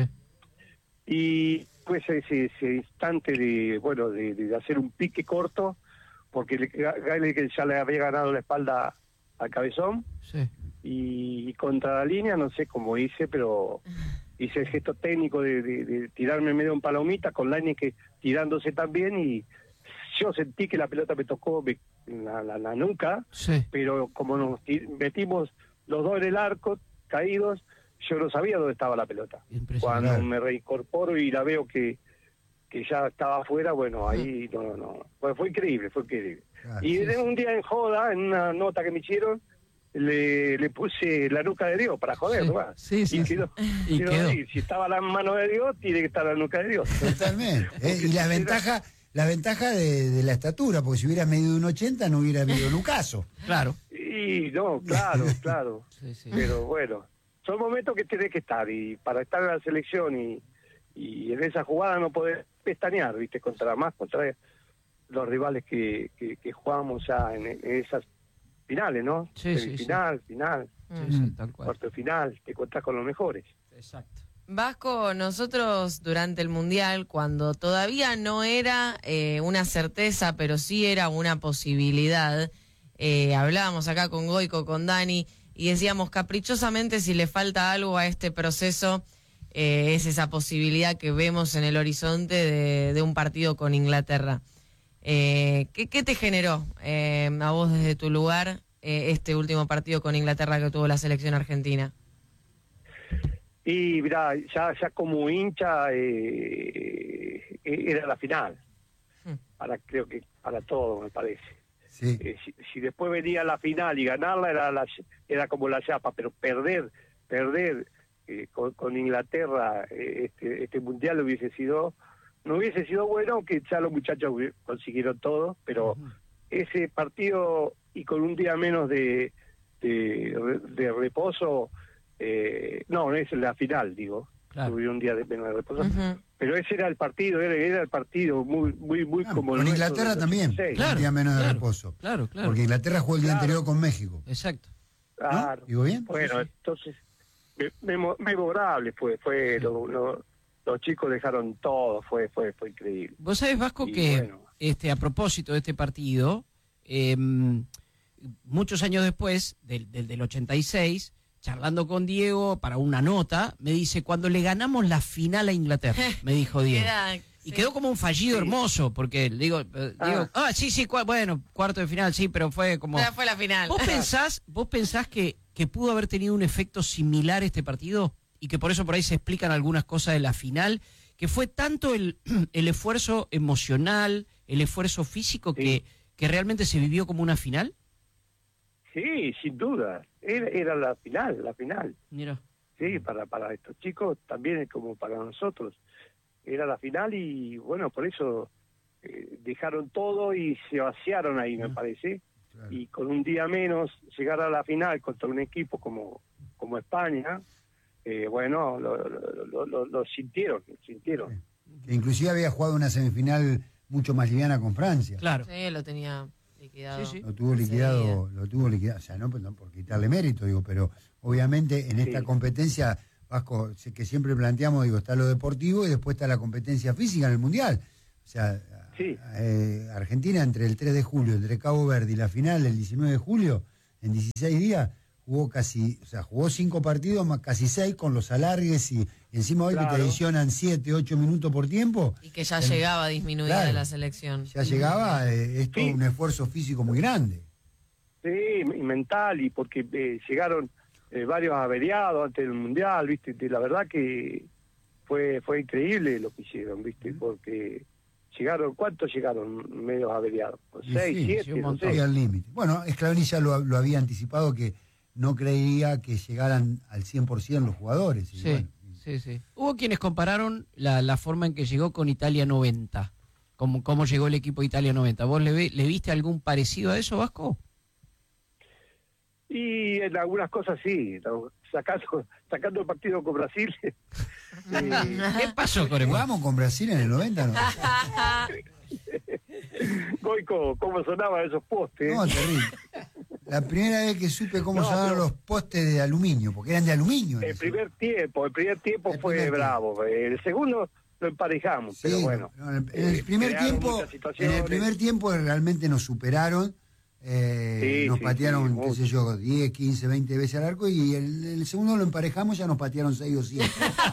y pues ese, ese instante de, bueno, de, de hacer un pique corto, porque le- Gallagher ya le había ganado la espalda al cabezón, Sí. y, y contra la línea, no sé cómo hice, pero hice el gesto técnico de, de- de tirarme medio en palomita, con Laine que tirándose también, y yo sentí que la pelota me tocó me- en la, la- la nuca, Sí. pero como nos ti- metimos los dos en el arco, caídos, yo no sabía dónde estaba la pelota. Impresionante. Cuando me reincorporo y la veo que, que ya estaba afuera, bueno, ahí no, no, no. Fue, fue increíble, fue increíble. Claro, Y sí, de un día en joda, en una nota que me hicieron, le, le puse la nuca de Dios para joder, Sí, ¿no? sí, sí, y sí. quedó, Y quedó quedó. ahí. Si estaba la mano de Dios, tiene que estar la nuca de Dios. Totalmente. Eh, y la ventaja, la ventaja de, de la estatura, porque si hubieras medido un ochenta no hubiera habido un caso. Claro. Y no, claro, claro. Sí, sí. Pero bueno, son momentos que tenés que estar, y para estar en la selección y, y en esa jugada no podés pestañear, ¿viste? Contra más, contra los rivales que, que, que jugamos ya en, en esas finales, ¿no? Sí, sí, Final, final, Sí, sí, tal cual. cuarto de final, te encontrás con los mejores. Exacto. Vasco, nosotros durante el Mundial, cuando todavía no era eh, una certeza, pero sí era una posibilidad, eh, hablábamos acá con Goico, con Dani, y decíamos caprichosamente si le falta algo a este proceso, eh, es esa posibilidad que vemos en el horizonte de, de un partido con Inglaterra. Eh, ¿qué, qué te generó eh, a vos desde tu lugar eh, este último partido con Inglaterra que tuvo la selección argentina? Y mirá, ya, ya como hincha eh, era la final. Para, creo que para todos, me parece. Sí. Eh, si, si después venía la final y ganarla era la, era como la chapa, pero perder, perder eh, con, con Inglaterra eh, este, este mundial hubiese sido, no hubiese sido bueno, aunque ya los muchachos hubi- consiguieron todo, pero ese partido y con un día menos de, de, de reposo, eh, no, no es la final, digo, Claro. tuvieron un día de menos de reposo, Ujú. pero ese era el partido, era, era el partido muy, muy, muy como el Con nuestro Inglaterra del también, ochenta y seis. Claro, un día menos de claro, reposo. Claro, claro. Porque Inglaterra jugó el día Claro. anterior con México. Exacto. Claro. ¿Digo bien? Bueno, entonces, me- memo- memorable fue, fue lo- lo- los chicos dejaron todo, fue, fue, fue increíble. Vos sabés, Vasco, Y que bueno. este, a propósito de este partido, eh, muchos años después, del, del, del ochenta y seis, charlando con Diego para una nota, me dice, cuando le ganamos la final a Inglaterra, me dijo Diego. Queda- Y sí. quedó como un fallido hermoso, porque le digo, eh, Ah. digo, ah, sí, sí, cua- bueno, cuarto de final, sí, pero fue como... Ya fue la final. ¿Vos pensás, vos pensás que, que pudo haber tenido un efecto similar este partido? Y que por eso por ahí se explican algunas cosas de la final, que fue tanto el, el esfuerzo emocional, el esfuerzo físico que, que realmente se vivió como una final? Sí, sin duda. Era, era la final, la final. Mira. Sí, para, para estos chicos también como para nosotros. Era la final y bueno, por eso eh, dejaron todo y se vaciaron ahí, me parece. Claro. Y con un día menos llegar a la final contra un equipo como, como España, eh, bueno, lo, lo, lo, lo, lo sintieron, lo sintieron. Que inclusive había jugado una semifinal mucho más liviana con Francia. Claro. Sí, lo tenía liquidado. Sí, sí. Lo tuvo liquidado, lo tuvo liquidado, o sea, no, no por quitarle mérito, digo, pero obviamente en esta sí. competencia, Vasco, que siempre planteamos, digo, está lo deportivo y después está la competencia física en el Mundial. O sea, sí. eh, Argentina entre el tres de julio, entre Cabo Verde y la final el diecinueve de julio, en dieciséis días, jugó casi, o sea, jugó cinco partidos, más casi seis con los alargues y, y encima hoy claro. que te adicionan siete, ocho minutos por tiempo. Y que ya el, llegaba disminuida claro, la selección. Ya llegaba, eh, es todo sí. un esfuerzo físico muy grande. Sí, y mental, y porque eh, llegaron eh, varios averiados antes del Mundial, ¿viste? La verdad que fue fue increíble lo que hicieron, ¿viste? Porque llegaron, ¿cuántos llegaron medios averiados? Seis, sí, siete, sí, no sé. Al límite. Bueno, Scaloni ya lo, lo había anticipado que no creía que llegaran al cien por ciento los jugadores. Y sí, bueno. sí, sí. Hubo quienes compararon la, la forma en que llegó con Italia noventa, como cómo llegó el equipo Italia noventa. ¿Vos le, ve, le viste algún parecido a eso, Vasco? Y en algunas cosas sí, sacando, sacando el partido con Brasil. ¿Qué pasó con el ¿Jugamos con Brasil en el noventa? ¿No? Goico, ¿cómo sonaban esos postes? No, terrible. La primera vez que supe cómo no, sonaban pero... los postes de aluminio, porque eran de aluminio. El primer tiempo, el primer tiempo el fue primer bravo. Tiempo. El segundo lo emparejamos, sí, pero bueno. No, en, el, en el primer tiempo, en el primer tiempo realmente nos superaron. Eh, sí, nos sí, patearon, sí, qué sé yo, diez, quince, veinte veces al arco y el, el segundo lo emparejamos, ya nos patearon seis o siete.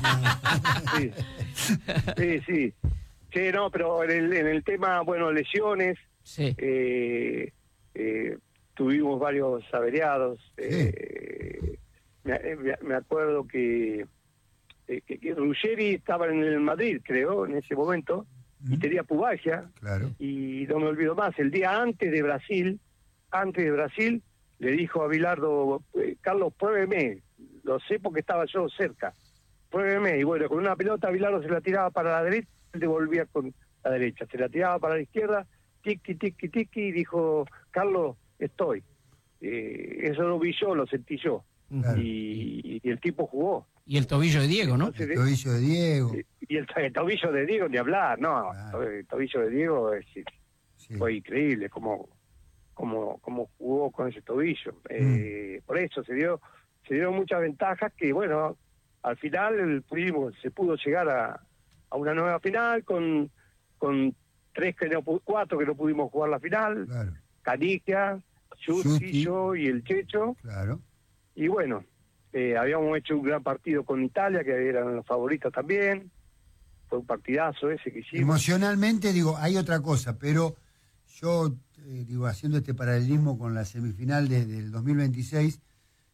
sí. sí, sí. Sí, no, pero en el, en el tema, bueno, lesiones, sí. eh, eh, tuvimos varios averiados. Sí. Eh, me, me acuerdo que, eh, que, que Ruggeri estaba en el Madrid, creo, en ese momento, mm. y tenía pubalgia. Claro. Y no me olvido más, el día antes de Brasil, antes de Brasil, le dijo a Bilardo, eh, Carlos, pruébeme, lo sé porque estaba yo cerca, pruébeme. Y bueno, con una pelota Bilardo se la tiraba para la derecha, él devolvía con la derecha, se la tiraba para la izquierda, tiki, tiki, tiki, y dijo, Carlos, estoy. Eh, eso lo vi yo, lo sentí yo. Claro. Y, y el tipo jugó. Y el tobillo de Diego, ¿no? El tobillo de Diego. Y el, el tobillo de Diego, ni hablar, no. Claro. El tobillo de Diego es, sí. fue increíble cómo, cómo, cómo jugó con ese tobillo. Mm. Eh, por eso se dio se dieron muchas ventajas que, bueno, al final pudimos, se pudo llegar a, a una nueva final con, con tres que no, cuatro que no pudimos jugar la final. Claro. Canigia, Yuti, yo y el Checho. Claro. Y bueno, eh, habíamos hecho un gran partido con Italia, que eran los favoritos también. Fue un partidazo ese que hicimos. Emocionalmente, digo, hay otra cosa, pero yo, eh, digo, haciendo este paralelismo con la semifinal de, del dos mil veintiséis,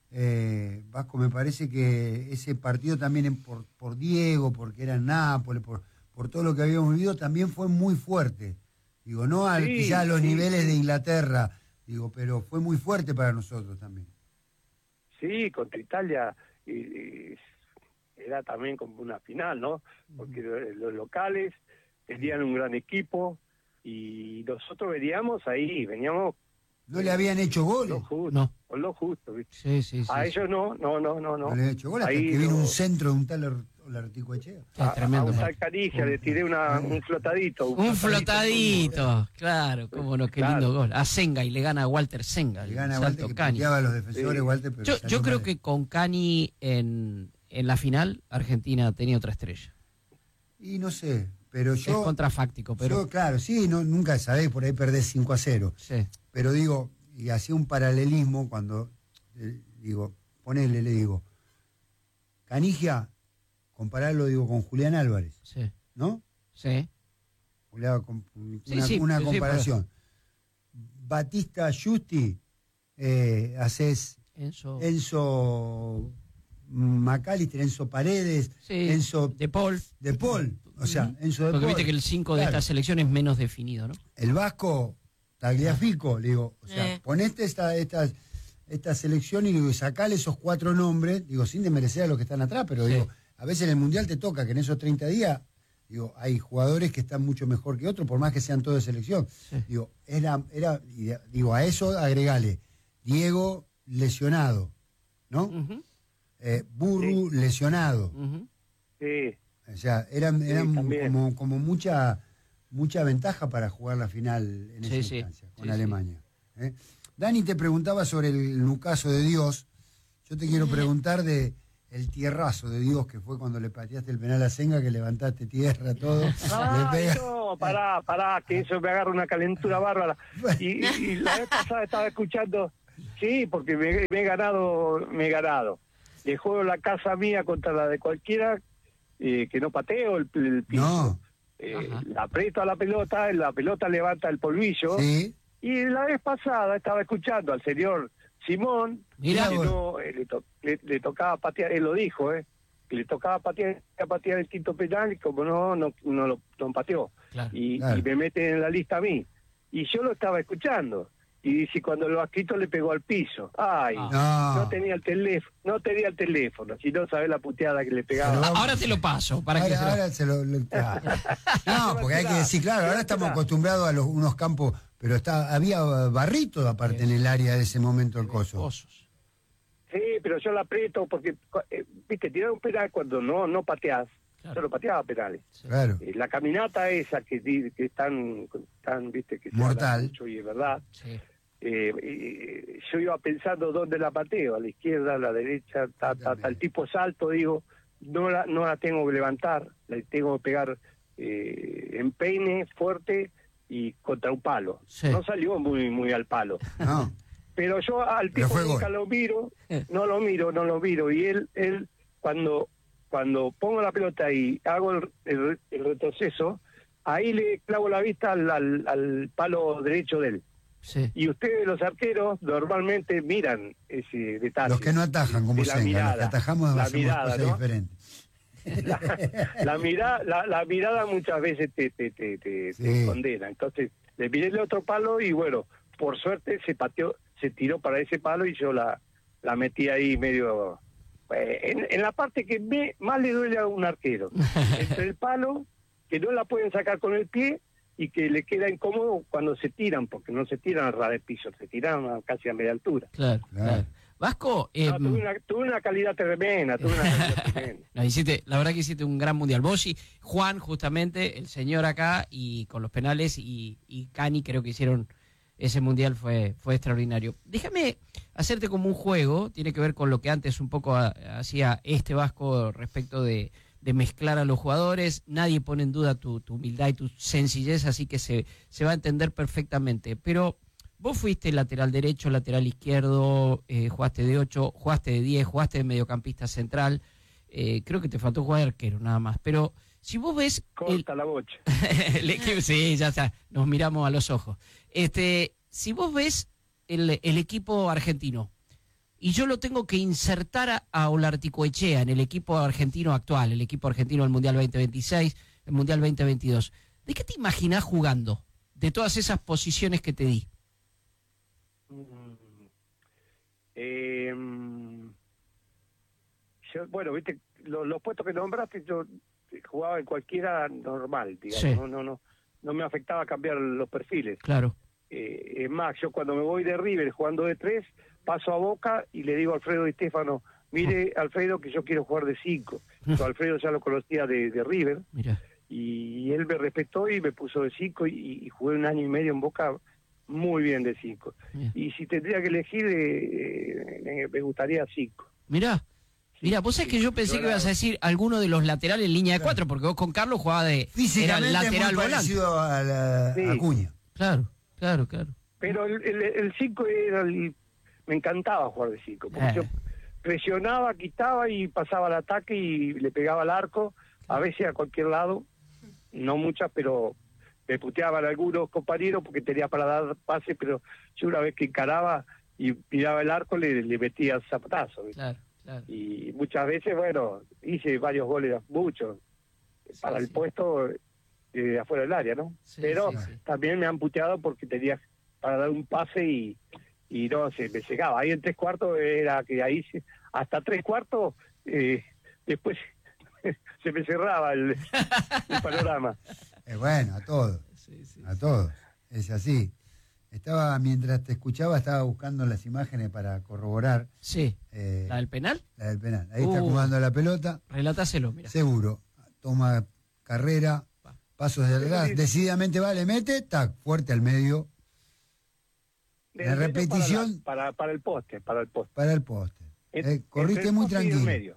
eh, Vasco, me parece que ese partido también en, por, por Diego, porque era en Nápoles, por, por todo lo que habíamos vivido, también fue muy fuerte. Digo, no al, sí, quizá a los sí, niveles sí. de Inglaterra, digo, pero fue muy fuerte para nosotros también. Sí, contra Italia y, y era también como una final, ¿no? Porque uh-huh. los locales tenían un gran equipo y nosotros veníamos ahí, veníamos... ¿No le habían hecho goles? Lo justo, no. Con lo justo, ¿viste? Sí, sí, sí. A sí. ellos no, no, no, no. No, no le habían hecho goles hasta ahí que vino no... un centro de un tal Larticoechea. A, tremendo, a un Salcanigia le tiré una, un flotadito. Un, un flotadito, flotadito, claro, cómo no, qué claro. lindo gol. A Senga y le gana a Walter Senga. Le gana a Walter, que pateaba a los defensores, sí. Walter, pero yo yo creo mal. que con Cani en, en la final, Argentina tenía otra estrella. Y no sé, pero yo... Es contrafáctico, pero... Yo, claro, sí, no, nunca sabés, por ahí perdés cinco a cero. Sí. Pero digo, y hacía un paralelismo cuando, eh, digo, ponele, le digo, Canigia, compararlo, digo, con Julián Álvarez. Sí. ¿No? Sí. Una, una, sí, sí, una sí, comparación. Sí, Batista Justi, eh, haces Enzo... Enzo McAllister, Enzo Paredes, Sí, Enzo De Paul. De Paul, o sea, Enzo De Porque Paul. viste que el cinco de Claro. esta selección es menos definido, ¿no? El Vasco Tagliafico, le digo, o sea, Eh. ponete esta, esta, esta selección y digo, sacale esos cuatro nombres, digo, sin desmerecer a los que están atrás, pero Sí. digo, a veces en el Mundial te toca que en esos treinta días, digo, hay jugadores que están mucho mejor que otros, por más que sean todos de selección. Digo, era, era, y digo, a eso agregale, Diego lesionado, ¿no? Eh, Burru lesionado. Sí. O sea, eran, Sí, eran también. como, como mucha mucha ventaja para jugar la final en esa Sí, sí. instancia con Sí, Alemania. ¿eh? Dani te preguntaba sobre el Lucaso de Dios. Yo te quiero preguntar de el tierrazo de Dios que fue cuando le pateaste el penal a Senga, que levantaste tierra, todo. le Ay, pega- no, pará, pará, que eso me agarra una calentura bárbara. Y, y la vez pasada estaba escuchando, sí, porque me, me he ganado, me he ganado. Le juego la casa mía contra la de cualquiera, eh, que no pateo el, el piso. No. Eh, la aprieto a la pelota, la pelota levanta el polvillo. Sí. Y la vez pasada estaba escuchando al señor Simón, Mirá que vos. no, eh, le, to- le- le tocaba patear, él lo dijo, eh, que le tocaba patear, patear el quinto penal, y como no, no, no lo no pateó. Claro. Y, Claro. y me meten en la lista a mí. Y yo lo estaba escuchando. Y dice, cuando lo escrito le pegó al piso. Ay, No. no tenía el teléfono, no tenía el teléfono, si no sabés la puteada que le pegaba. Ahora te lo paso. Para que ahora, se lo- ahora se lo, lo- ah. No, porque hay que decir, claro, ahora estamos acostumbrados a los, unos campos, pero está había barrito aparte en el área de ese momento el coso. Sí, pero yo la aprieto porque, eh, viste, tirar un penal cuando no no pateás. Yo lo pateaba penales. Claro. Eh, la caminata esa que, di- que es tan, tan, viste, que se habla Mortal. mucho y es verdad. Eh, eh, yo iba pensando dónde la pateo, a la izquierda, a la derecha, ta, ta, ta, el tipo salto, digo, no la, no la tengo que levantar, la tengo que pegar eh, en peine fuerte y contra un palo. Sí. No salió muy muy al palo. No. Pero yo al Pero tipo fue nunca gol. lo miro, no lo miro, no lo miro. Y él, él cuando, cuando pongo la pelota y hago el, el- el retroceso, ahí le clavo la vista al, al, al palo derecho de él. Sí. Y ustedes, los arqueros, normalmente miran ese detalle. Los que no atajan como de la Senga, los que mirada, atajamos la hacemos mirada, cosas ¿no? diferentes. La, mira, la, la mirada muchas veces te, te, te, te, Sí. te condena. Entonces, le miré el otro palo y bueno, por suerte se pateó, se tiró para ese palo y yo la, la metí ahí medio... eh, en, en la parte que me, más le duele a un arquero. Entre el palo, que no la pueden sacar con el pie, y que le queda incómodo cuando se tiran, porque no se tiran a ras de piso, se tiran a- casi a media altura. Claro, claro. Vasco, eh, No, tuve, una, tuve una calidad tremenda, tuve una calidad tremenda. no, hiciste, la verdad que hiciste un gran mundial. Vos y Juan, justamente, el señor acá, y con los penales, y, y Cani creo que hicieron ese mundial, fue, fue extraordinario. Déjame hacerte como un juego, tiene que ver con lo que antes un poco ha- hacía este Vasco respecto de, de mezclar a los jugadores. Nadie pone en duda tu, tu humildad y tu sencillez, así que se, se va a entender perfectamente. Pero vos fuiste lateral derecho, lateral izquierdo, eh, jugaste de ocho, jugaste de diez, jugaste de mediocampista central. Eh, creo que te faltó jugar de arquero, nada más. Pero si vos ves... Corta la bocha. el equipo, sí, ya está, nos miramos a los ojos. Este, si vos ves el, el equipo argentino, y yo lo tengo que insertar a, a Olarticoechea en el equipo argentino actual, el equipo argentino del Mundial veinte veintiséis, el Mundial veinte veintidós, ¿de qué te imaginás jugando? De todas esas posiciones que te di. Eh, yo, bueno, viste, lo- los puestos que nombraste, yo jugaba en cualquiera normal, digamos, Sí. no, no, no, no me afectaba cambiar los perfiles. Claro. Eh, es más, yo cuando me voy de River jugando de tres, paso a Boca y le digo a Alfredo Di Stéfano, mire Alfredo que yo quiero jugar de cinco. Yo a Alfredo ya lo conocía de, de River. Mira. Y él me respetó y me puso de cinco y, y jugué un año y medio en Boca muy bien de cinco. Bien. Y si tendría que elegir, eh, eh, me gustaría cinco. Mirá, mirá, vos sabés que yo pensé yo que era- ibas a decir alguno de los laterales en línea de cuatro, porque vos con Carlos jugaba de... Era Físicamente lateral es muy volante. parecido a la Sí. Acuña. Claro, claro, claro. Pero el, el, el cinco era el- me encantaba jugar de cinco, porque Eh. yo presionaba, quitaba y pasaba al ataque y le pegaba al arco, a veces a cualquier lado, no muchas, pero me puteaban algunos compañeros porque tenía para dar pase, pero yo una vez que encaraba y miraba el arco le, le metía zapatazo. ¿viste? Claro, Claro. Y muchas veces, bueno, hice varios goles, muchos, sí, para sí. el puesto de afuera del área, ¿no? Sí, Pero sí, sí. también me han puteado porque tenía para dar un pase y, y no, se me cegaba. Ahí en tres cuartos era que ahí, se, hasta tres cuartos, eh, después se me cerraba el, el panorama. Eh, bueno, a todos, sí, sí, a todos, es así. Estaba, mientras te escuchaba, estaba buscando las imágenes para corroborar. Sí. Eh, ¿La del penal? La del penal. Ahí Uh, está jugando la pelota. Relátáselo, mira. Seguro. Toma carrera, pasos de atrás, decididamente va, le mete, tac, fuerte al medio. La repetición. Para, la, para, para el poste, para el poste. Para el poste. Eh, corriste muy tranquilo.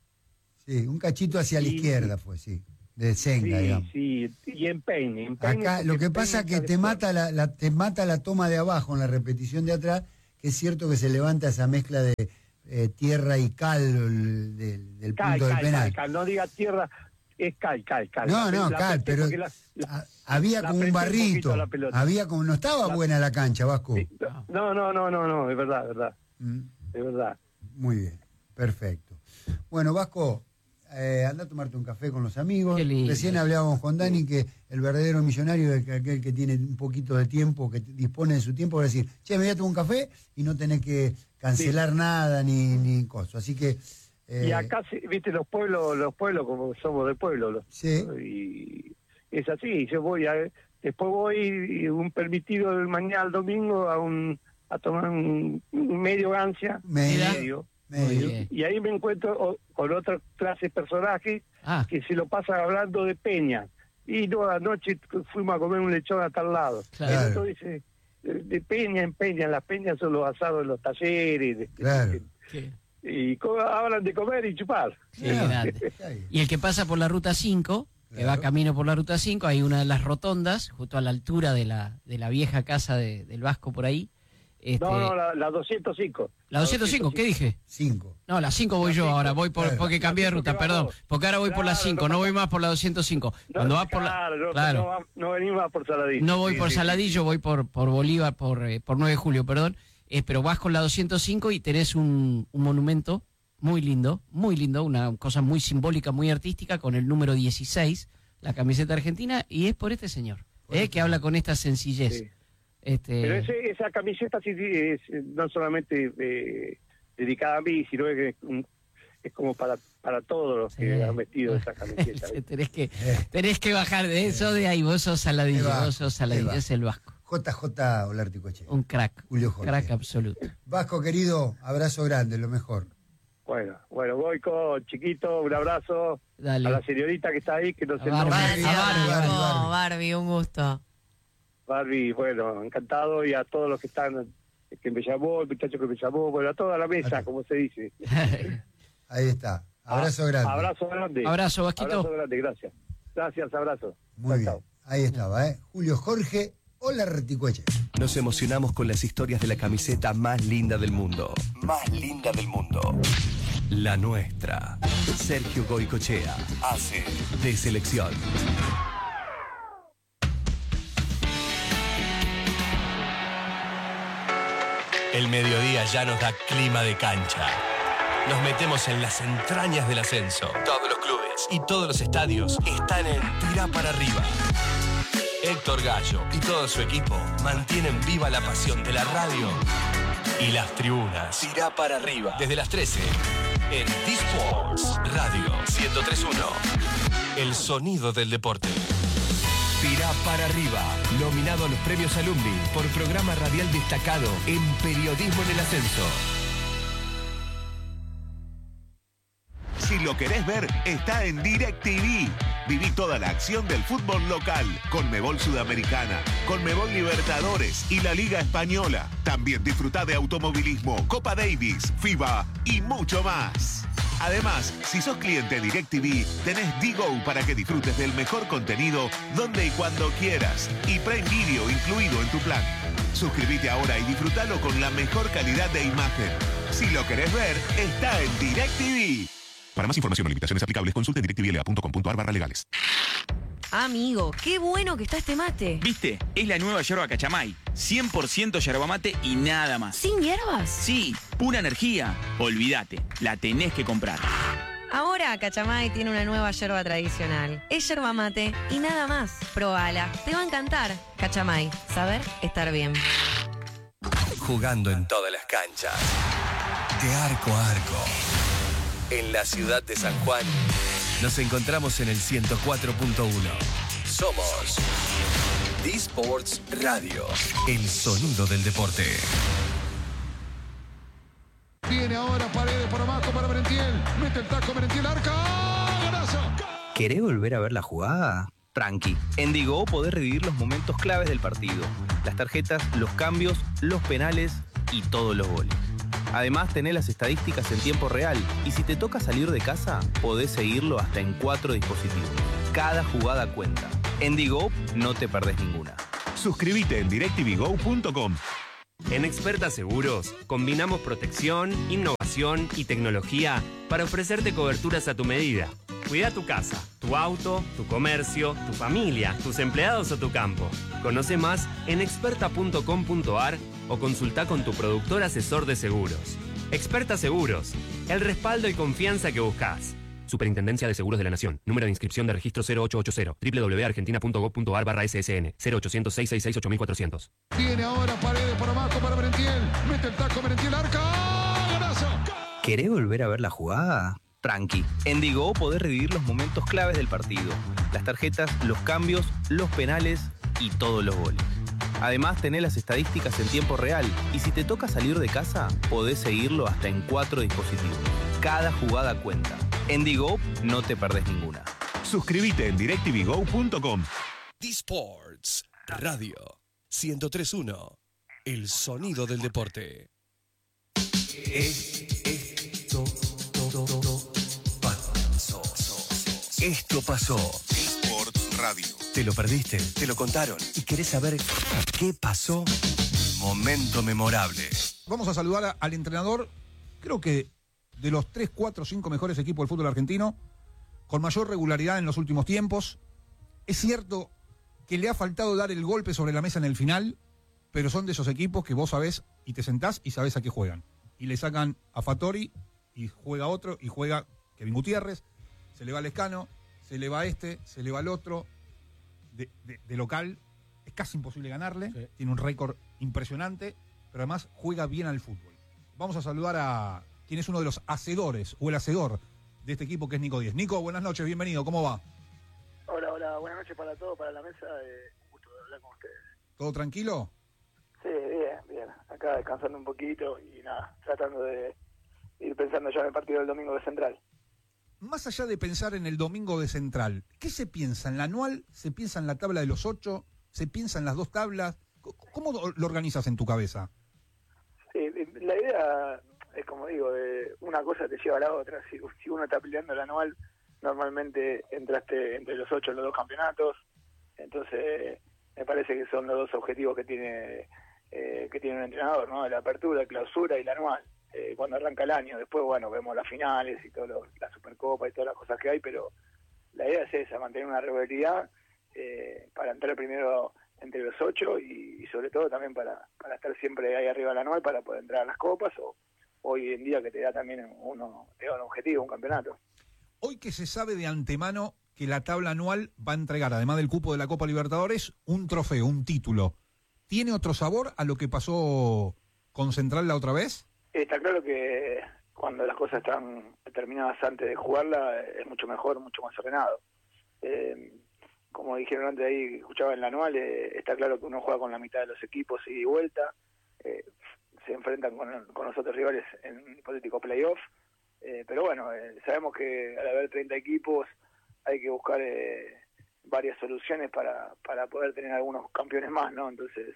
Sí, un cachito hacia la izquierda fue, sí. De Senga, sí, digamos. Sí, y en peine. En peine Acá lo que pasa es que te mata la, la, te mata la toma de abajo en la repetición de atrás, que es cierto que se levanta esa mezcla de eh, tierra y cal el, del, del cal, punto cal, del penal. Cal, cal, no diga tierra, es cal, cal, cal. No, no, la cal, pero la, la, había como un barrito, un había como, no estaba la, buena la cancha, Vasco. Sí, no, no, no, no, no, es verdad, es verdad, mm. es verdad. Muy bien, perfecto. Bueno, Vasco, Eh, anda a tomarte un café con los amigos. Recién hablábamos con Dani que el verdadero millonario es aquel que tiene un poquito de tiempo, que dispone de su tiempo para decir, che, me voy a tomar un café y no tenés que cancelar sí. nada ni, ni cosas. Así que... Eh, y acá, viste, los pueblos, los pueblos como somos de pueblo. Los, sí. Y es así, yo voy a... Después voy un permitido del mañana al domingo a un a tomar un, un medio gancia. Medio. medio. Medio. Y ahí me encuentro con otra clase de personajes ah. que se lo pasan hablando de Peña. Y no, anoche fuimos a comer un lechón a tal lado. Claro. El otro dice, de Peña en Peña, las peñas son los asados en los talleres. De, claro. de, y co- hablan de comer y chupar. Sí, y el que pasa por la ruta cinco, que claro. va camino por la ruta cinco, hay una de las rotondas, justo a la altura de la, de la vieja casa de, del Vasco por ahí. Este, no, no, la, la doscientos cinco. ¿La doscientos cinco? ¿Qué dije? cinco. No, la cinco voy la yo cinco, ahora, voy por, claro. porque cambié de ruta, perdón. Porque ahora voy claro, por la cinco, no, no voy más por la doscientos cinco. No, Cuando vas por la... Claro, claro. No, no venimos más por Saladillo. No voy sí, por sí, Saladillo, sí. voy por, por Bolívar, por, eh, por nueve de julio, perdón. Eh, pero vas con la doscientos cinco y tenés un, un monumento muy lindo, muy lindo, una cosa muy simbólica, muy artística, con el número dieciséis, la camiseta argentina, y es por este señor, eh, que habla con esta sencillez. Sí. Este... Pero ese, esa camiseta sí es no solamente eh, dedicada a mí, sino que es, es como para para todos los sí. que han vestido esa camiseta. tenés, que, tenés que bajar de eso de ahí, vos sos Saladillo, vos sos Saladillo, es el Vasco. J J Olárticoechea. Un crack, Julio Jorge. Crack absoluto. Vasco, querido, abrazo grande, lo mejor. Bueno, bueno, Goico, chiquito, un abrazo. Dale. A la señorita que está ahí, que no se Barbie, Barbie, Barbie, Barbie, Barbie. Barbie, un gusto. Barbie, bueno, encantado, y a todos los que están, que me llamó, el muchacho que me llamó, bueno, a toda la mesa, como se dice. Ahí está, abrazo grande. Abrazo grande. Abrazo, Vasquito. Abrazo grande, gracias. Gracias, abrazo. Muy bien, ahí estaba, ¿eh? Julio Jorge Olárticoechea. Nos emocionamos con las historias de la camiseta más linda del mundo. Más linda del mundo. La nuestra. Sergio Goicoechea hace de selección. El mediodía ya nos da clima de cancha. Nos metemos en las entrañas del ascenso. Todos los clubes y todos los estadios están en Tira para arriba. Héctor Gallo y todo su equipo mantienen viva la pasión de la radio y las tribunas. Tira para arriba. Desde las trece en D-Sports Radio ciento tres punto uno. El sonido del deporte. Tira para arriba. Nominado a los premios Alumni por programa radial destacado en periodismo en el ascenso. Si lo querés ver, está en DirecTV. Viví toda la acción del fútbol local, Conmebol Sudamericana, Conmebol Libertadores y la Liga Española. También disfrutá de automovilismo, Copa Davis, FIBA y mucho más. Además, si sos cliente DirecTV, tenés D-Go para que disfrutes del mejor contenido donde y cuando quieras. Y Prime Video incluido en tu plan. Suscríbete ahora y disfrutalo con la mejor calidad de imagen. Si lo querés ver, está en DirecTV. Para más información o limitaciones aplicables, consulte directvla punto com punto ar barra legales. Amigo, qué bueno que está este mate. ¿Viste? Es la nueva yerba Cachamay. cien por ciento yerba mate y nada más. ¿Sin hierbas? Sí, pura energía. Olvídate, la tenés que comprar. Ahora Cachamay tiene una nueva yerba tradicional. Es yerba mate y nada más. Probala, te va a encantar. Cachamay, saber estar bien. Jugando en todas las canchas, de arco a arco. En la ciudad de San Juan, nos encontramos en el ciento cuatro punto uno. Somos D-Sports Radio, el sonido del deporte. Viene ahora Paredes por abajo para Merentiel. Mete el taco Merentiel, arca. ¡Golazo! ¿Querés volver a ver la jugada? Tranqui. En Digo podés revivir los momentos claves del partido. Las tarjetas, los cambios, los penales y todos los goles. Además, tenés las estadísticas en tiempo real. Y si te toca salir de casa, podés seguirlo hasta en cuatro dispositivos. Cada jugada cuenta. En Digo no te perdés ninguna. Suscríbete en directv go punto com. En Experta Seguros, combinamos protección, innovación y tecnología para ofrecerte coberturas a tu medida. Cuida tu casa, tu auto, tu comercio, tu familia, tus empleados o tu campo. Conoce más en experta punto com punto a r o consulta con tu productor asesor de seguros. Experta Seguros, el respaldo y confianza que buscas. Superintendencia de Seguros de la Nación. Número de inscripción de registro cero ocho ocho cero. doble u doble u doble u punto argentina punto gov punto a r barra S S N. cero ochocientos, seiscientos sesenta y seis, ocho mil cuatrocientos. Viene ahora Paredes por abajo para Merentiel. Mete el taco Merentiel, arca. ¡Golazo! ¿Querés volver a ver la jugada? Tranqui. En Digo podés revivir los momentos claves del partido. Las tarjetas, los cambios, los penales y todos los goles. Además, tenés las estadísticas en tiempo real. Y si te toca salir de casa, podés seguirlo hasta en cuatro dispositivos. Cada jugada cuenta. En Digo no te perdés ninguna. Suscríbete en directv go punto com. D-Sports Radio ciento tres punto uno. El sonido del deporte. Esto pasó. Esto pasó. D-Sports Radio. ¿Te lo perdiste? ¿Te lo contaron? ¿Y querés saber qué pasó? Momento memorable. Vamos a saludar a- al entrenador, creo que de los tres, cuatro, cinco mejores equipos del fútbol argentino, con mayor regularidad en los últimos tiempos. Es cierto que le ha faltado dar el golpe sobre la mesa en el final, pero son de esos equipos que vos sabés y te sentás y sabés a qué juegan. Y le sacan a Fattori y juega otro y juega Kevin Gutiérrez, se le va Lescano, se le va este, se le va el otro. De, de- de local es casi imposible ganarle, sí. Tiene un récord impresionante, pero además juega bien al fútbol. Vamos a saludar a quien es uno de los hacedores o el hacedor de este equipo, que es Nico Díez. Nico, buenas noches, bienvenido, ¿cómo va? Hola, hola, buenas noches para todos, para la mesa, eh, un gusto de hablar con ustedes. ¿Todo tranquilo? Sí, bien, bien, acá descansando un poquito y nada, tratando de ir pensando ya en el partido del domingo de Central. Más allá de pensar en el domingo de Central, ¿qué se piensa? ¿En la anual? ¿Se piensa en la tabla de los ocho? ¿Se piensa en las dos tablas? ¿Cómo lo organizas en tu cabeza? Sí, la idea es como digo, de una cosa te lleva a la otra. Si, si uno está peleando el anual, normalmente entraste entre los ocho en los dos campeonatos. Entonces, me parece que son los dos objetivos que tiene eh, que tiene un entrenador, ¿no? La apertura, la clausura y la anual. Eh, cuando arranca el año, después, bueno, vemos las finales y todo lo, la Supercopa y todas las cosas que hay, pero la idea es esa, mantener una regularidad eh, para entrar primero entre los ocho y, y sobre todo también para, para estar siempre ahí arriba del anual para poder entrar a las copas o hoy en día que te da también uno, te da un objetivo, un campeonato. Hoy que se sabe de antemano que la tabla anual va a entregar, además del cupo de la Copa Libertadores, un trofeo, un título. ¿Tiene otro sabor a lo que pasó con Central la otra vez? Está claro que cuando las cosas están determinadas antes de jugarla es mucho mejor, mucho más ordenado. Eh, como dijeron antes ahí, escuchaba en la anual, eh, está claro que uno juega con la mitad de los equipos ida y vuelta, eh, se enfrentan con, con los otros rivales en un hipotético playoff, eh, pero bueno, eh, sabemos que al haber treinta equipos hay que buscar eh, varias soluciones para, para poder tener algunos campeones más, ¿no? Entonces,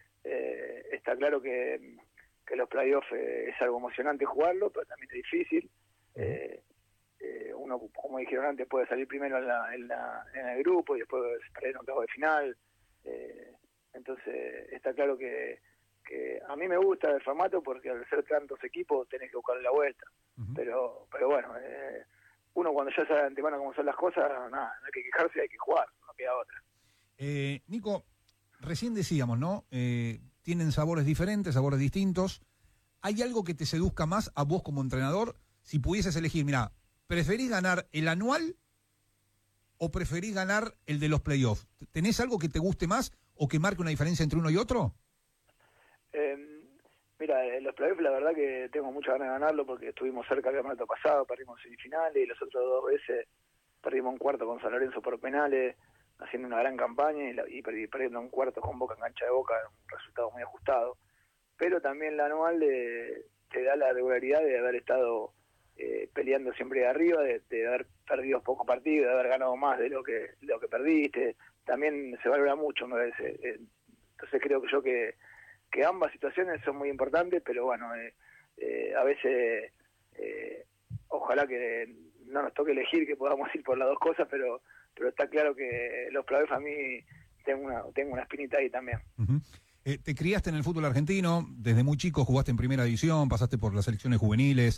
eh, está claro que, que los playoffs eh, es algo emocionante jugarlo, pero también es difícil. Eh, eh, uno, como dijeron antes, puede salir primero en, la, en, la, en el grupo y después perder en octavos de final. Eh, entonces, está claro que, que a mí me gusta el formato porque al ser tantos equipos tenés que buscarle la vuelta. Uh-huh. Pero pero bueno, eh, uno cuando ya sabe de antemano cómo son las cosas, nada, no hay que quejarse, hay que jugar, no queda otra. Eh, Nico, recién decíamos, ¿no? Eh, tienen sabores diferentes, sabores distintos. ¿Hay algo que te seduzca más a vos como entrenador? Si pudieses elegir, mira, ¿preferís ganar el anual o preferís ganar el de los playoffs? ¿Tenés algo que te guste más o que marque una diferencia entre uno y otro? Eh, mira, en los playoffs la verdad que tengo muchas ganas de ganarlo porque estuvimos cerca el campeonato pasado, perdimos semifinales y los otros dos veces perdimos un cuarto con San Lorenzo por penales, haciendo una gran campaña y, la, y perdiendo un cuarto con Boca en cancha de Boca, un resultado muy ajustado. Pero también la anual de, te da la regularidad de haber estado eh, peleando siempre de arriba, de, de haber perdido pocos partidos, de haber ganado más de lo que de lo que perdiste. También se valora mucho, me parece. Eh, entonces creo que yo que, que ambas situaciones son muy importantes, pero bueno, eh, eh, a veces eh, ojalá que no nos toque elegir, que podamos ir por las dos cosas, pero pero está claro que los playoffs a mí tengo una, tengo una espinita ahí también. Uh-huh. Eh, te criaste en el fútbol argentino, desde muy chico jugaste en primera división, pasaste por las selecciones juveniles,